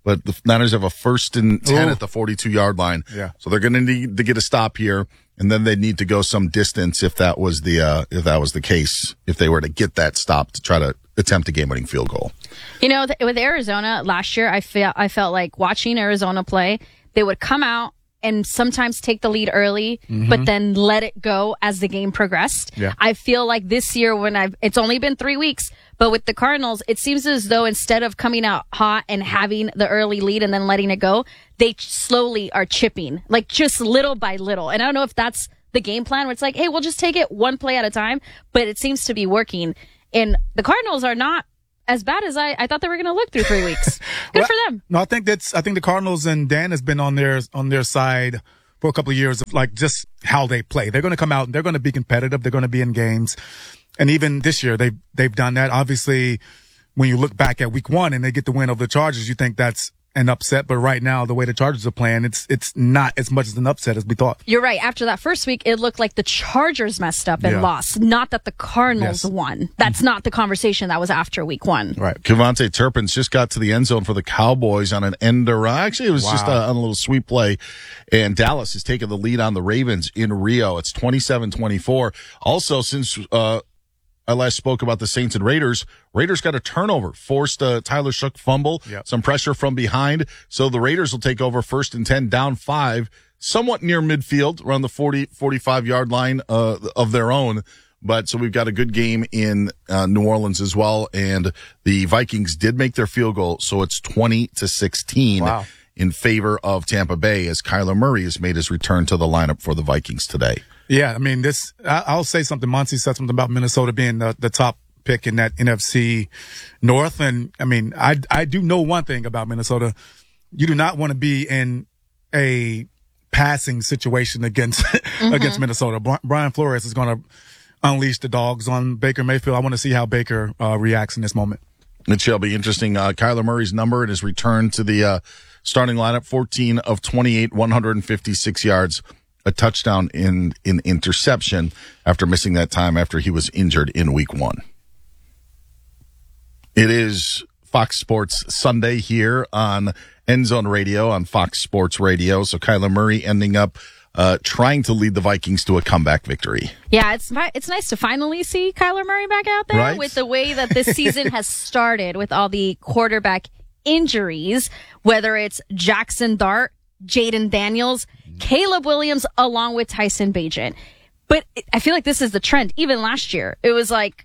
but the Niners have a first and ten Ooh. at the forty-two yard line. Yeah. So they're going to need to get a stop here, and then they need to go some distance if that was the uh, if that was the case. If they were to get that stop to try to attempt a game-winning field goal. You know, th- with Arizona last year, I felt I felt like watching Arizona play, they would come out and sometimes take the lead early, Mhm. but then let it go as the game progressed. Yeah. I feel like this year when I've, it's only been three weeks, but with the Cardinals, it seems as though instead of coming out hot and having the early lead and then letting it go, they slowly are chipping, like just little by little. And I don't know if that's the game plan where it's like, hey, we'll just take it one play at a time, but it seems to be working. And the Cardinals are not as bad as I, I thought they were going to look through three weeks. Good Well, for them. No, I think that's, I think the Cardinals and Dan has been on their, on their side for a couple of years of like just how they play. They're going to come out and they're going to be competitive. They're going to be in games. And even this year, they've, they've done that. Obviously, when you look back at week one and they get the win over the Chargers, you think that's an upset. But right now, the way the Chargers are playing, it's, it's not as much as an upset as we thought. You're right. After that first week, it looked like the Chargers messed up and Yeah. lost, not that the Cardinals Yes. won. That's not the conversation that was after week one. Right. Kevontae Turpin's just got to the end zone for the Cowboys on an end around. Actually, it was just Wow. a, on a little sweep play. And Dallas has taken the lead on the Ravens in Rio. It's twenty-seven twenty-four. Also, since uh, I last spoke about the Saints and Raiders, Raiders got a turnover, forced a Tyler Shook fumble, Yep. some pressure from behind. So the Raiders will take over first and ten, down five, somewhat near midfield, around the forty, forty-five yard line uh, of their own. But so we've got a good game in uh, New Orleans as well. And the Vikings did make their field goal. So it's twenty to sixteen Wow. in favor of Tampa Bay as Kyler Murray has made his return to the lineup for the Vikings today. Yeah, I mean, this, I, I'll say something. Monty said something about Minnesota being the, the top pick in that N F C North. And I mean, I, I do know one thing about Minnesota. You do not want to be in a passing situation against, Mm-hmm. against Minnesota. Bri- Brian Flores is going to unleash the dogs on Baker Mayfield. I want to see how Baker uh, reacts in this moment. It shall be interesting. Uh, Kyler Murray's number and his return to the uh, starting lineup, fourteen of twenty-eight, one hundred fifty-six yards, a touchdown in in interception after missing that time after he was injured in week one. It is Fox Sports Sunday here on End Zone Radio on Fox Sports Radio. So Kyler Murray ending up uh, trying to lead the Vikings to a comeback victory. Yeah, it's fi- it's nice to finally see Kyler Murray back out there Right? with the way that this season has started with all the quarterback injuries, whether it's Jackson Dart, Jaden Daniels, Caleb Williams, along with Tyson Bagent. But it- I feel like this is the trend. Even last year, it was like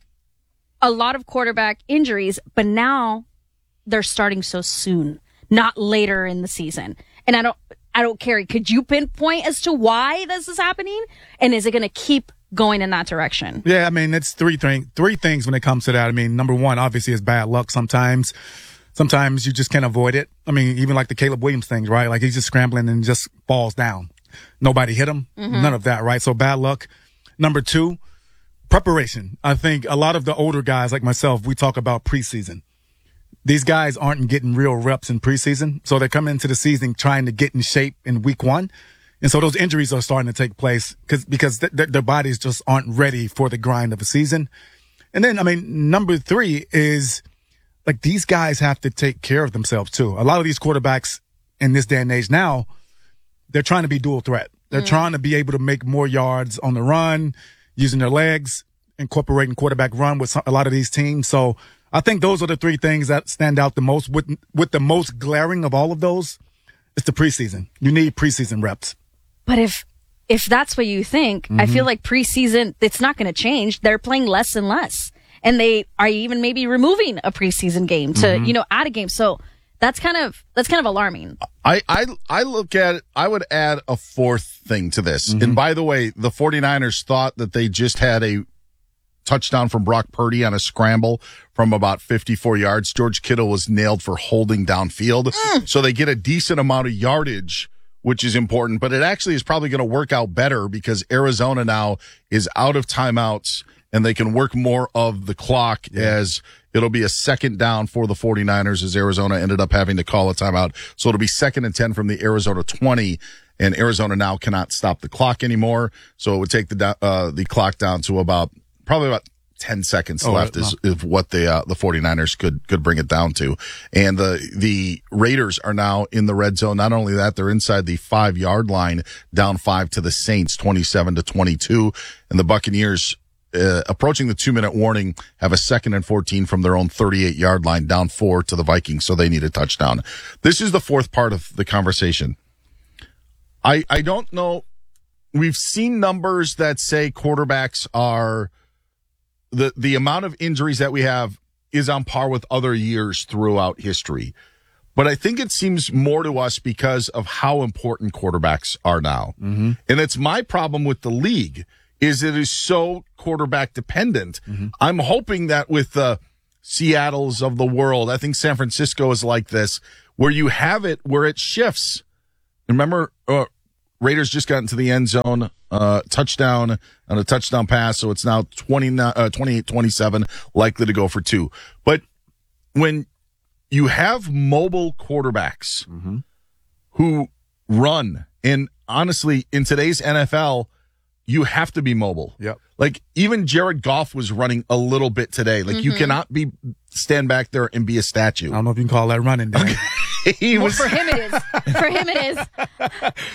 a lot of quarterback injuries, but now they're starting so soon, not later in the season. And I don't, I don't care. Could you pinpoint as to why this is happening? And is it going to keep going in that direction? Yeah, I mean, it's three thing, three things when it comes to that. I mean, number one, obviously, is bad luck sometimes. Sometimes you just can't avoid it. I mean, even like the Caleb Williams things, right? Like he's just scrambling and just falls down. Nobody hit him. Mhm. None of that, right? So bad luck. Number two, preparation. I think a lot of the older guys like myself, we talk about preseason. These guys aren't getting real reps in preseason. So they come into the season trying to get in shape in week one. And so those injuries are starting to take place because, because th- th- their bodies just aren't ready for the grind of a season. And then, I mean, number three is like these guys have to take care of themselves too. A lot of these quarterbacks in this day and age now, they're trying to be dual threat. They're Mm. trying to be able to make more yards on the run, using their legs, incorporating quarterback run with some, a lot of these teams. So I think those are the three things that stand out the most. With with the most glaring of all of those, it's the preseason. You need preseason reps. But if if that's what you think, I Mhm. feel like preseason, it's not going to change. They're playing less and less. And they are even maybe removing a preseason game to, Mhm. you know, add a game. So that's kind of, that's kind of alarming. I, I, I look at it, I would add a fourth thing to this. And by the way, the 49ers thought that they just had a touchdown from Brock Purdy on a scramble from about fifty-four yards. George Kittle was nailed for holding downfield. So they get a decent amount of yardage, which is important, but it actually is probably going to work out better because Arizona now is out of timeouts and they can work more of the clock as it'll be a second down for the 49ers as Arizona ended up having to call a timeout. So it'll be second and ten from the Arizona twenty, and Arizona now cannot stop the clock anymore. So it would take the, uh, the clock down to about, probably about ten seconds Oh, left no. is, is what the uh, the 49ers could could bring it down to. And the the Raiders are now in the red zone. Not only that, they're inside the five-yard line, down five to the Saints, twenty-seven to twenty-two. And the Buccaneers, uh, approaching the two-minute warning, have a second and fourteen from their own thirty-eight-yard line, down four to the Vikings, so they need a touchdown. This is the fourth part of the conversation. I I don't know. We've seen numbers that say quarterbacks are the the amount of injuries that we have is on par with other years throughout history. But I think it seems more to us because of how important quarterbacks are now. Mm-hmm. And it's my problem with the league is it is so quarterback dependent. Mm-hmm. I'm hoping that with the Seattles of the world, I think San Francisco is like this, where you have it where it shifts. Remember, uh, Raiders just got into the end zone, uh, touchdown on a touchdown pass. So it's now twenty-eight twenty-seven, likely to go for two. But when you have mobile quarterbacks mm-hmm. who run, and honestly, in today's N F L, you have to be mobile. Yep. Like even Jared Goff was running a little bit today. Like mm-hmm. you cannot be stand back there and be a statue. I don't know if you can call that running. Dan. He well, was for him it is. For him it is.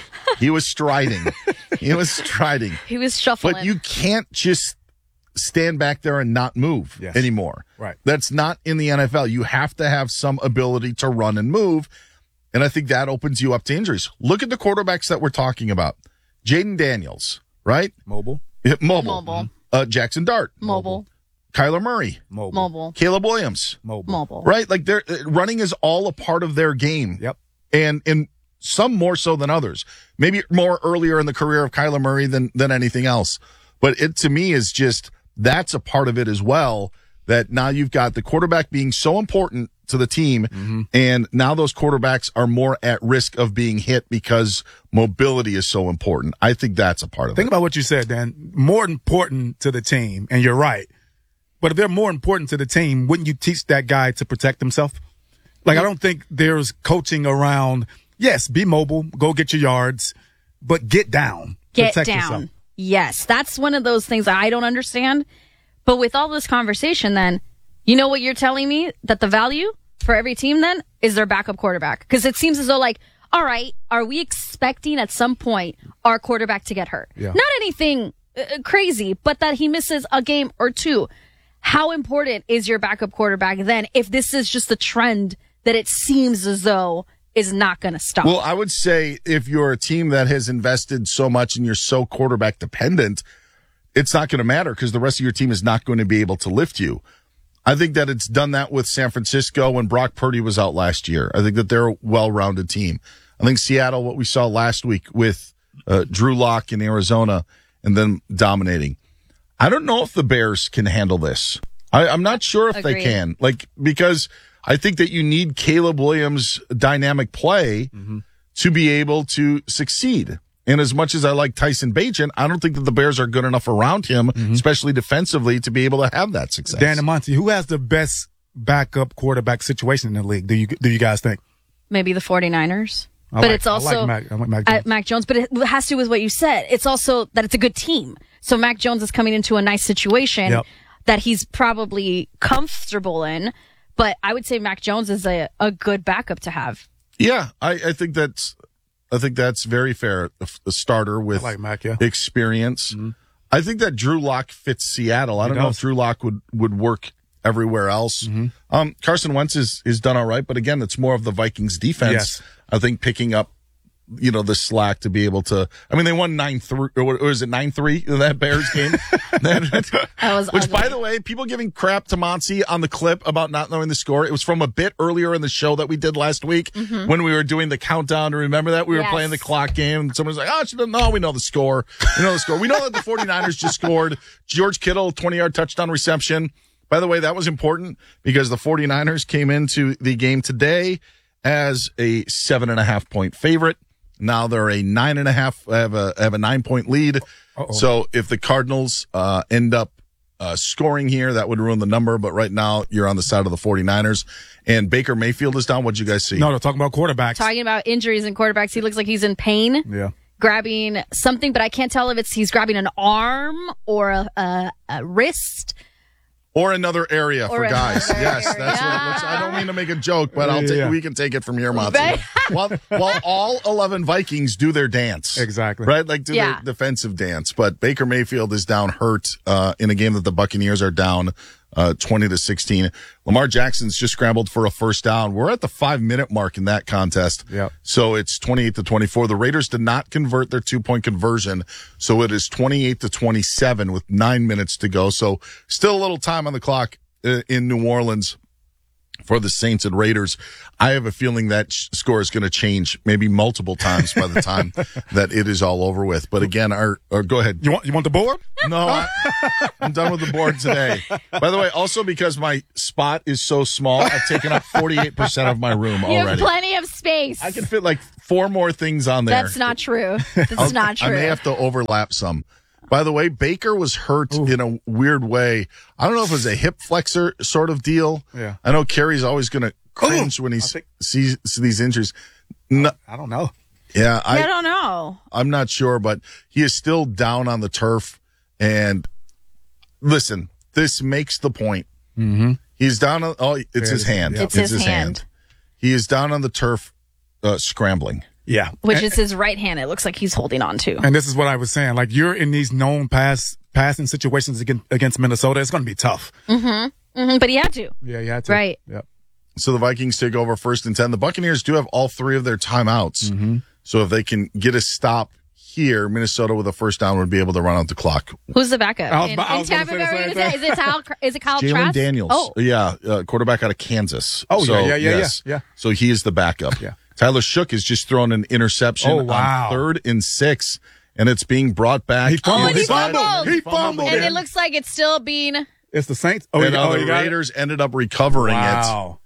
He was striding. He was striding. He was shuffling. But you can't just stand back there and not move yes. anymore. Right. That's not in the N F L. You have to have some ability to run and move. And I think that opens you up to injuries. Look at the quarterbacks that we're talking about. Jaden Daniels, right? Mobile. Yeah, mobile. Mobile. Uh, Jackson Dart. Mobile. Kyler Murray. Mobile. Mobile. Caleb Williams. Mobile. Mobile. Right? Like they're running is all a part of their game. Yep. And and some more so than others. Maybe more earlier in the career of Kyler Murray than than anything else. But it to me is just that's a part of it as well, that now you've got the quarterback being so important to the team, mm-hmm. and now those quarterbacks are more at risk of being hit because mobility is so important. I think that's a part of Think it. Think about what you said, Dan. More important to the team, and you're right. But if they're more important to the team, wouldn't you teach that guy to protect himself? Like, I don't think there's coaching around, yes, be mobile, go get your yards, but get down. Get protect down. yourself. Yes, that's one of those things that I don't understand. But with all this conversation, then, you know what you're telling me? That the value for every team, then, is their backup quarterback. Because it seems as though, like, all right, are we expecting at some point our quarterback to get hurt? Yeah. Not anything uh, crazy, but that he misses a game or two. How important is your backup quarterback then if this is just a trend that it seems as though is not going to stop? Well, I would say if you're a team that has invested so much and you're so quarterback dependent, it's not going to matter because the rest of your team is not going to be able to lift you. I think that it's done that with San Francisco when Brock Purdy was out last year. I think that they're a well-rounded team. I think Seattle, what we saw last week with uh, Drew Lock in Arizona and then dominating. I don't know if the Bears can handle this. I, I'm not sure if Agreed. they can. Like, because I think that you need Caleb Williams' dynamic play mm-hmm. to be able to succeed. And as much as I like Tyson Bagent, I don't think that the Bears are good enough around him, mm-hmm. especially defensively, to be able to have that success. Dan and Monty, who has the best backup quarterback situation in the league? Do you do you guys think? Maybe the 49ers. I but like, it's also I like Mac, I like Mac uh, Jones. Mac Jones. But it has to do with what you said. It's also that it's a good team. So Mac Jones is coming into a nice situation Yep. that he's probably comfortable in. But I would say Mac Jones is a, a good backup to have. Yeah, I, I think that's I think that's very fair. A, a starter with I like Mac, yeah. experience. Mm-hmm. I think that Drew Lock fits Seattle. I He don't know does. if Drew Lock would, would work everywhere else. Mm-hmm. Um, Carson Wentz is, is done all right, but again, it's more of the Vikings defense. Yes. I think picking up, you know, the slack to be able to. I mean, they won nine three, or what- or is it nine three in that Bears game? That- That was Which, ugly. by the way, people giving crap to Monty on the clip about not knowing the score. It was from a bit earlier in the show that we did last week Mhm. when we were doing the countdown. Remember that? We were Yes. playing the clock game, and someone was like, oh, she doesn't know. We know the score. We know the score. We know that the 49ers just scored. George Kittle, twenty-yard touchdown reception. By the way, that was important because the 49ers came into the game today as a seven and a half point favorite. Now they're a nine and a half, have a, have a nine point lead. Uh-oh. So if the Cardinals, uh, end up, uh, scoring here, that would ruin the number. But right now you're on the side of the 49ers and Baker Mayfield is down. What'd you guys see? No, they're talking about quarterbacks. Talking about injuries and quarterbacks, he looks like he's in pain. Yeah. Grabbing something, but I can't tell if it's he's grabbing an arm or a, a, a wrist. Or another area Or for guys. another Yes, area. that's what it looks. I don't mean to make a joke, but I'll Yeah, take. yeah. We can take it from here, Monty. Right. while, while all eleven Vikings do their dance, Exactly. right? Like do Yeah. their defensive dance. But Baker Mayfield is down hurt uh, in a game that the Buccaneers are down uh, twenty to sixteen. Lamar Jackson's just scrambled for a first down. We're at the five minute mark in that contest. Yep. So it's twenty-eight to twenty-four. The Raiders did not convert their two point conversion. So it is twenty-eight to twenty-seven with nine minutes to go. So still a little time on the clock uh, in New Orleans for the Saints and Raiders. I have a feeling that sh- score is going to change maybe multiple times by the time that it is all over with. But again, our, or go ahead. You want you want the board? No, I, I'm done with the board today. By the way, also because my spot is so small, I've taken up forty-eight percent of my room You have already. plenty of space. I can fit like four more things on there. That's not true. That's I'll- not true. I may have to overlap some. By the way, Baker was hurt Ooh. in a weird way. I don't know if it was a hip flexor sort of deal. Yeah. I know Kerry's always going to cringe Ooh. when he think, sees, sees these injuries. No, I don't know. Yeah, I, I don't know. I'm not sure, but he is still down on the turf. And listen, this makes the point. Mm-hmm. He's down on, oh, it's Yeah, his hand. It's, it's his, his hand. hand. He is down on the turf, uh, scrambling. Yeah. Which and, is his right hand. It looks like he's holding on to. And this is what I was saying. Like, you're in these known pass passing situations against, against Minnesota. It's going to be tough. Mm-hmm. Mm-hmm. But he had to. Yeah, you had to. Right. Yep. So the Vikings take over first and ten. The Buccaneers do have all three of their timeouts. Mm-hmm. So if they can get a stop here, Minnesota with a first down would be able to run out the clock. Who's the backup? I was, in, I in was gonna Tampa say the Bay? same Is thing. it, is it Kyle, is it Kyle Jalen Trask? Daniels. Oh. Yeah, uh, quarterback out of Kansas. Oh, so, yeah, yeah, yeah, yes. yeah, yeah. So he is the backup. Yeah. Tyler Shook has just thrown an interception Oh, wow. on third and six, and it's being brought back. He fumbled. Oh, and he inside. fumbled. He fumbled. And it looks like it's still being... It's the Saints. Oh, and you, uh, oh, the you got Raiders ended up recovering wow.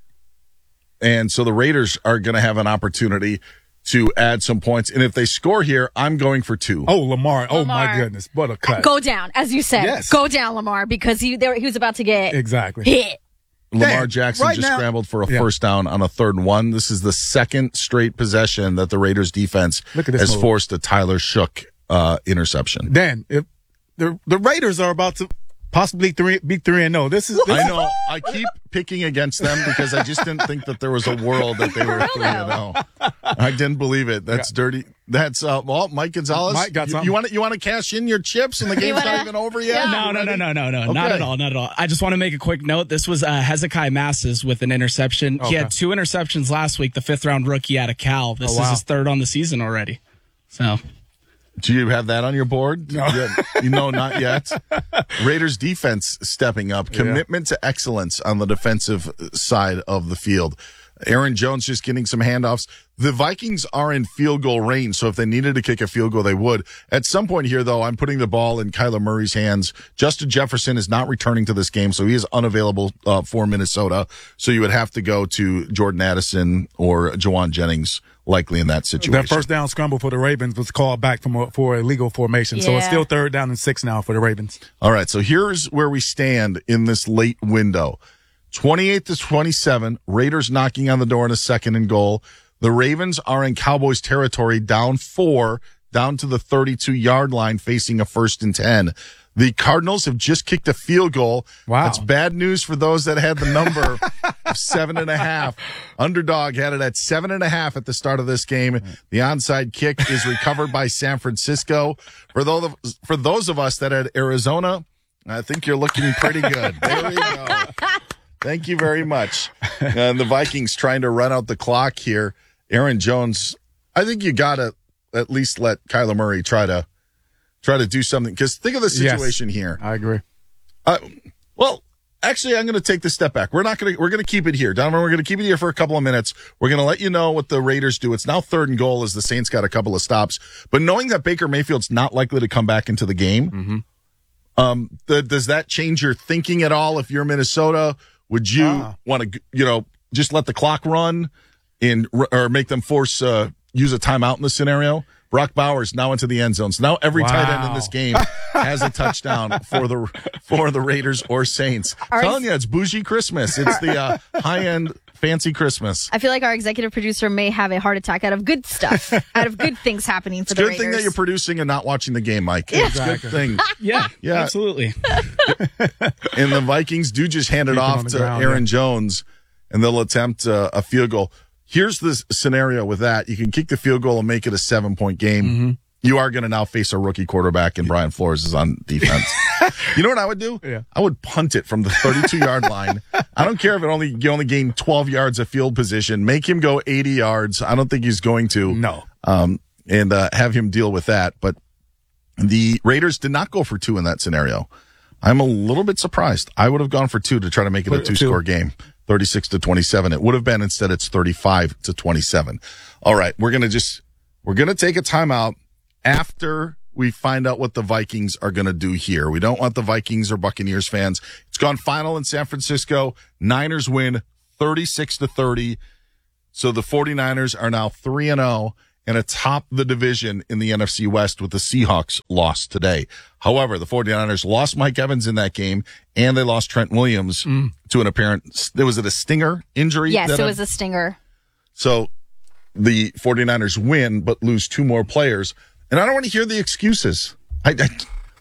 it. And so the Raiders are going to have an opportunity to add some points. And if they score here, I'm going for two. Oh, Lamar. Oh, Lamar. my goodness. What a cut. Go down, as you said. Yes. Go down, Lamar, because he they were, he was about to get Exactly. hit. Lamar Damn, Jackson right just now- scrambled for a Yeah. first down on a third and one. This is the second straight possession that the Raiders defense Look at this has move. forced a Tyler Shook uh, interception. Dan, if the the Raiders are about to possibly three, be three and no, this is. This I is- know. I keep picking against them because I just didn't think that there was a world that they were three and zero. I didn't believe it. That's Yeah. dirty. That's uh, well, Mike Gonzalez. Mike got you, something. you want to you want to cash in your chips, and the game's wanna- not even over yet. Yeah. No, no, no, no, no, no, Okay. not at all, not at all. I just want to make a quick note. This was uh, Hezekiah Masses with an interception. Okay. He had two interceptions last week. The fifth round rookie out of Cal. This Oh, wow. is his third on the season already. So Do you have that on your board? No. Yeah. You know, not yet. Raiders defense stepping up. Yeah. Commitment to excellence on the defensive side of the field. Aaron Jones just getting some handoffs. The Vikings are in field goal range, so if they needed to kick a field goal, they would. At some point here, though, I'm putting the ball in Kyler Murray's hands. Justin Jefferson is not returning to this game, so he is unavailable uh, for Minnesota. So you would have to go to Jordan Addison or Jawan Jennings, likely in that situation. That first down scramble for the Ravens was called back from a, for a legal formation. So it's Yeah. still third down and six now for the Ravens. All right, so here's where we stand in this late window. twenty-eight to twenty-seven, Raiders knocking on the door in a second and goal. The Ravens are in Cowboys territory, down four, down to the thirty-two-yard line, facing a first and ten. The Cardinals have just kicked a field goal. Wow. That's bad news for those that had the number of seven and a half. Underdog had it at seven and a half at the start of this game. The onside kick is recovered by San Francisco. For those of, for those of us that had Arizona, I think you're looking pretty good. There we go. Thank you very much. And the Vikings trying to run out the clock here. Aaron Jones, I think you got to at least let Kyler Murray try to try to do something. Because think of the situation Yes, here. I agree. Uh, well, actually, I'm going to take the step back. We're not going to. We're going to keep it here, Donovan. We're going to keep it here for a couple of minutes. We're going to let you know what the Raiders do. It's now third and goal as the Saints got a couple of stops. But knowing that Baker Mayfield's not likely to come back into the game, Mm-hmm. um, the, does that change your thinking at all? If you're Minnesota, would you Ah. want to, you know, just let the clock run and or make them force uh, use a timeout in this scenario? Brock Bowers now into the end zone. So now every tight end in Wow. this game has a touchdown for the for the Raiders or Saints. Our telling you, it's bougie Christmas. It's the uh, high end fancy Christmas. I feel like our executive producer may have a heart attack out of good stuff, out of good things happening for It's a the good Raiders. thing that you're producing and not watching the game, Mike. It's a good thing. yeah, Yeah. absolutely. and the Vikings do just hand it Keep it off on the to ground, Aaron yeah. Jones, and they'll attempt uh, a field goal. Here's the scenario with that. You can kick the field goal and make it a seven-point game. Mm-hmm. You are going to now face a rookie quarterback, and Brian Flores is on defense. You know what I would do? Yeah. I would punt it from the thirty-two-yard line. I don't care if it only you only gain twelve yards of field position. Make him go eighty yards. I don't think he's going to. No. Um, and uh, have him deal with that. But the Raiders did not go for two in that scenario. I'm a little bit surprised. I would have gone for two to try to make it a two-score game, thirty-six to twenty-seven. It would have been. Instead, it's thirty-five to twenty-seven. All right, we're gonna just we're gonna take a timeout after we find out what the Vikings are going to do here. We don't want the Vikings or Buccaneers fans. It's gone final in San Francisco. Niners win thirty-six to thirty. So the 49ers are now three and oh and atop the division in the N F C West with the Seahawks lost today. However, the 49ers lost Mike Evans in that game, and they lost Trent Williams mm. to an apparent, was it a stinger injury? Yes, it was a stinger. So the 49ers win, but lose two more players. And I don't want to hear the excuses. I, I,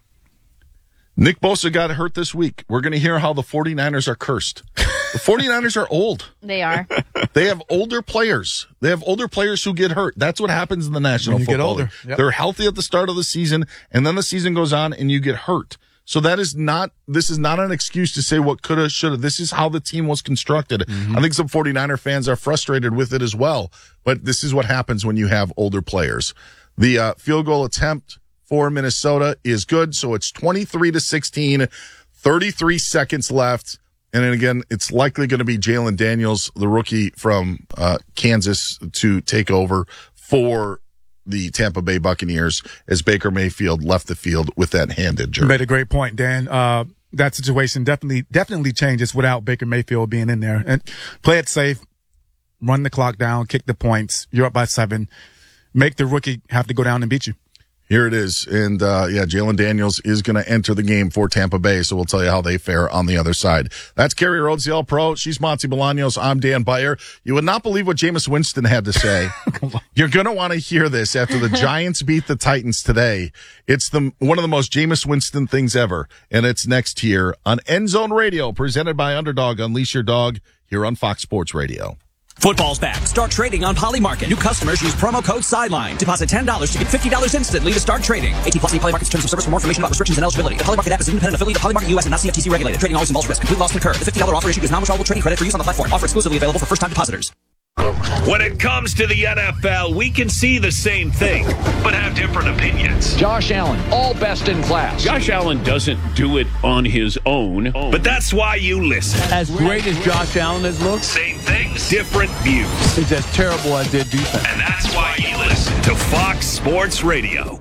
Nick Bosa got hurt this week. We're going to hear how the 49ers are cursed. The 49ers are old. They are. They have older players. They have older players who get hurt. That's what happens in the National When you Football get older. League. Yep. They're healthy at the start of the season, and then the season goes on, and you get hurt. So that is not, this is not an excuse to say what coulda, shoulda. This is how the team was constructed. Mm-hmm. I think some 49er fans are frustrated with it as well. But this is what happens when you have older players. The uh, field goal attempt for Minnesota is good. So it's twenty-three to sixteen, thirty-three seconds left. And then again, it's likely going to be Jalen Daniels, the rookie from uh, Kansas, to take over for the Tampa Bay Buccaneers as Baker Mayfield left the field with that hand injury. You made a great point, Dan. Uh, that situation definitely, definitely changes without Baker Mayfield being in there. And play it safe, run the clock down, kick the points. You're up by seven. Make the rookie have to go down and beat you. Here it is. And, uh, yeah, Jalen Daniels is going to enter the game for Tampa Bay, so we'll tell you how they fare on the other side. That's Carrie Rhodes, the All-Pro. She's Monty Bolaños. I'm Dan Beyer. You would not believe what Jameis Winston had to say. You're going to want to hear this after the Giants beat the Titans today. It's the one of the most Jameis Winston things ever, and it's next here on End Zone Radio, presented by Underdog. Unleash your dog here on Fox Sports Radio. Football's back. Start trading on Polymarket. New customers use promo code SIDELINE. Deposit ten dollars to get fifty dollars instantly to start trading. eighteen plus Polymarket's terms of service. For more information about restrictions and eligibility. The Polymarket app is an independent affiliate of Polymarket U S and not C F T C regulated. Trading always involves risk. Complete loss can occur. The fifty dollars offer issued is non-withdrawable trading credit for use on the platform. Offer exclusively available for first-time depositors. When it comes to the N F L, we can see the same thing, but have different opinions. Josh Allen, all best in class. Josh Allen doesn't do it on his own. But that's why you listen. As great as Josh Allen has looked, same things, different views. He's as terrible as their defense. And that's why you listen to Fox Sports Radio.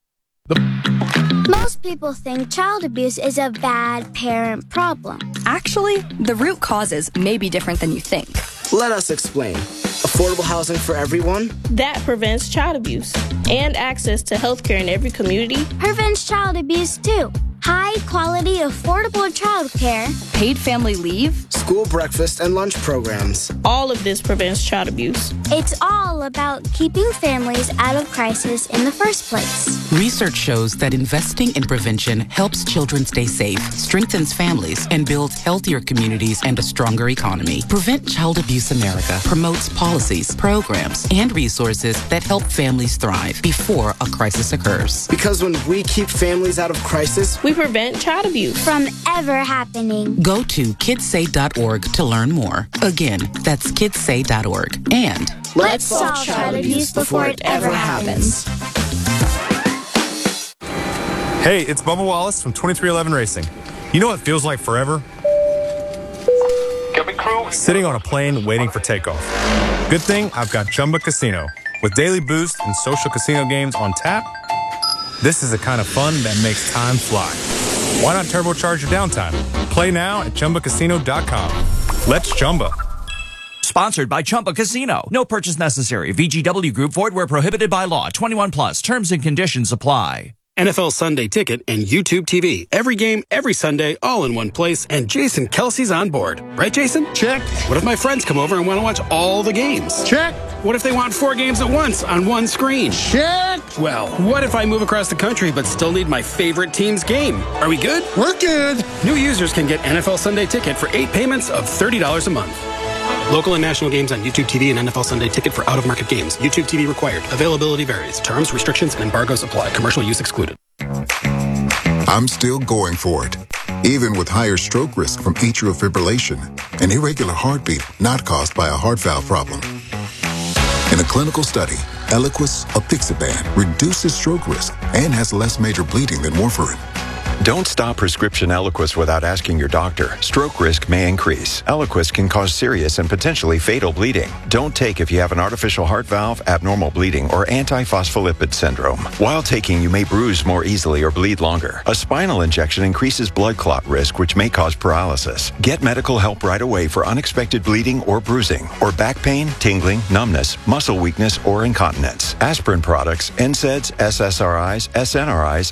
Most people think child abuse is a bad parent problem. Actually, the root causes may be different than you think. Let us explain. Affordable housing for everyone? That prevents child abuse. And access to health care in every community. Prevents child abuse too. High quality, affordable child care. Paid family leave. School breakfast and lunch programs. All of this prevents child abuse. It's all about keeping families out of crisis in the first place. Research shows that investing in prevention helps children stay safe, strengthens families, and builds healthier communities and a stronger economy. Prevent Child Abuse America promotes policies, programs, and resources that help families thrive before a crisis occurs. Because when we keep families out of crisis, we prevent child abuse from ever happening. Go to kids say dot org to learn more. Again, that's kids say dot org. And let's solve child abuse before it ever happens. Hey, it's Bubba Wallace from twenty-three eleven Racing. You know what feels like forever? Sitting on a plane waiting for takeoff. Good thing I've got Chumba Casino. With daily boost and social casino games on tap, this is the kind of fun that makes time fly. Why not turbocharge your downtime? Play now at Chumba Casino dot com. Let's Chumba. Sponsored by Chumba Casino. No purchase necessary. V G W Group. Void where prohibited by law. twenty-one plus. Terms and conditions apply. N F L Sunday Ticket, and YouTube T V. Every game, every Sunday, all in one place, and Jason Kelsey's on board. Right, Jason? Check. What if my friends come over and want to watch all the games? Check. What if they want four games at once on one screen? Check. Well, what if I move across the country but still need my favorite team's game? Are we good? We're good. New users can get N F L Sunday Ticket for eight payments of thirty dollars a month. Local and national games on YouTube T V and N F L Sunday Ticket for out-of-market games. YouTube T V required. Availability varies. Terms, restrictions, and embargoes apply. Commercial use excluded. I'm still going for it, even with higher stroke risk from atrial fibrillation, an irregular heartbeat not caused by a heart valve problem. In a clinical study, Eliquis apixaban reduces stroke risk and has less major bleeding than warfarin. Don't stop prescription Eliquis without asking your doctor. Stroke risk may increase. Eliquis can cause serious and potentially fatal bleeding. Don't take if you have an artificial heart valve, abnormal bleeding, or antiphospholipid syndrome. While taking, you may bruise more easily or bleed longer. A spinal injection increases blood clot risk, which may cause paralysis. Get medical help right away for unexpected bleeding or bruising, or back pain, tingling, numbness, muscle weakness, or incontinence. Aspirin products, N SAIDs, S S R Is, S N R Is,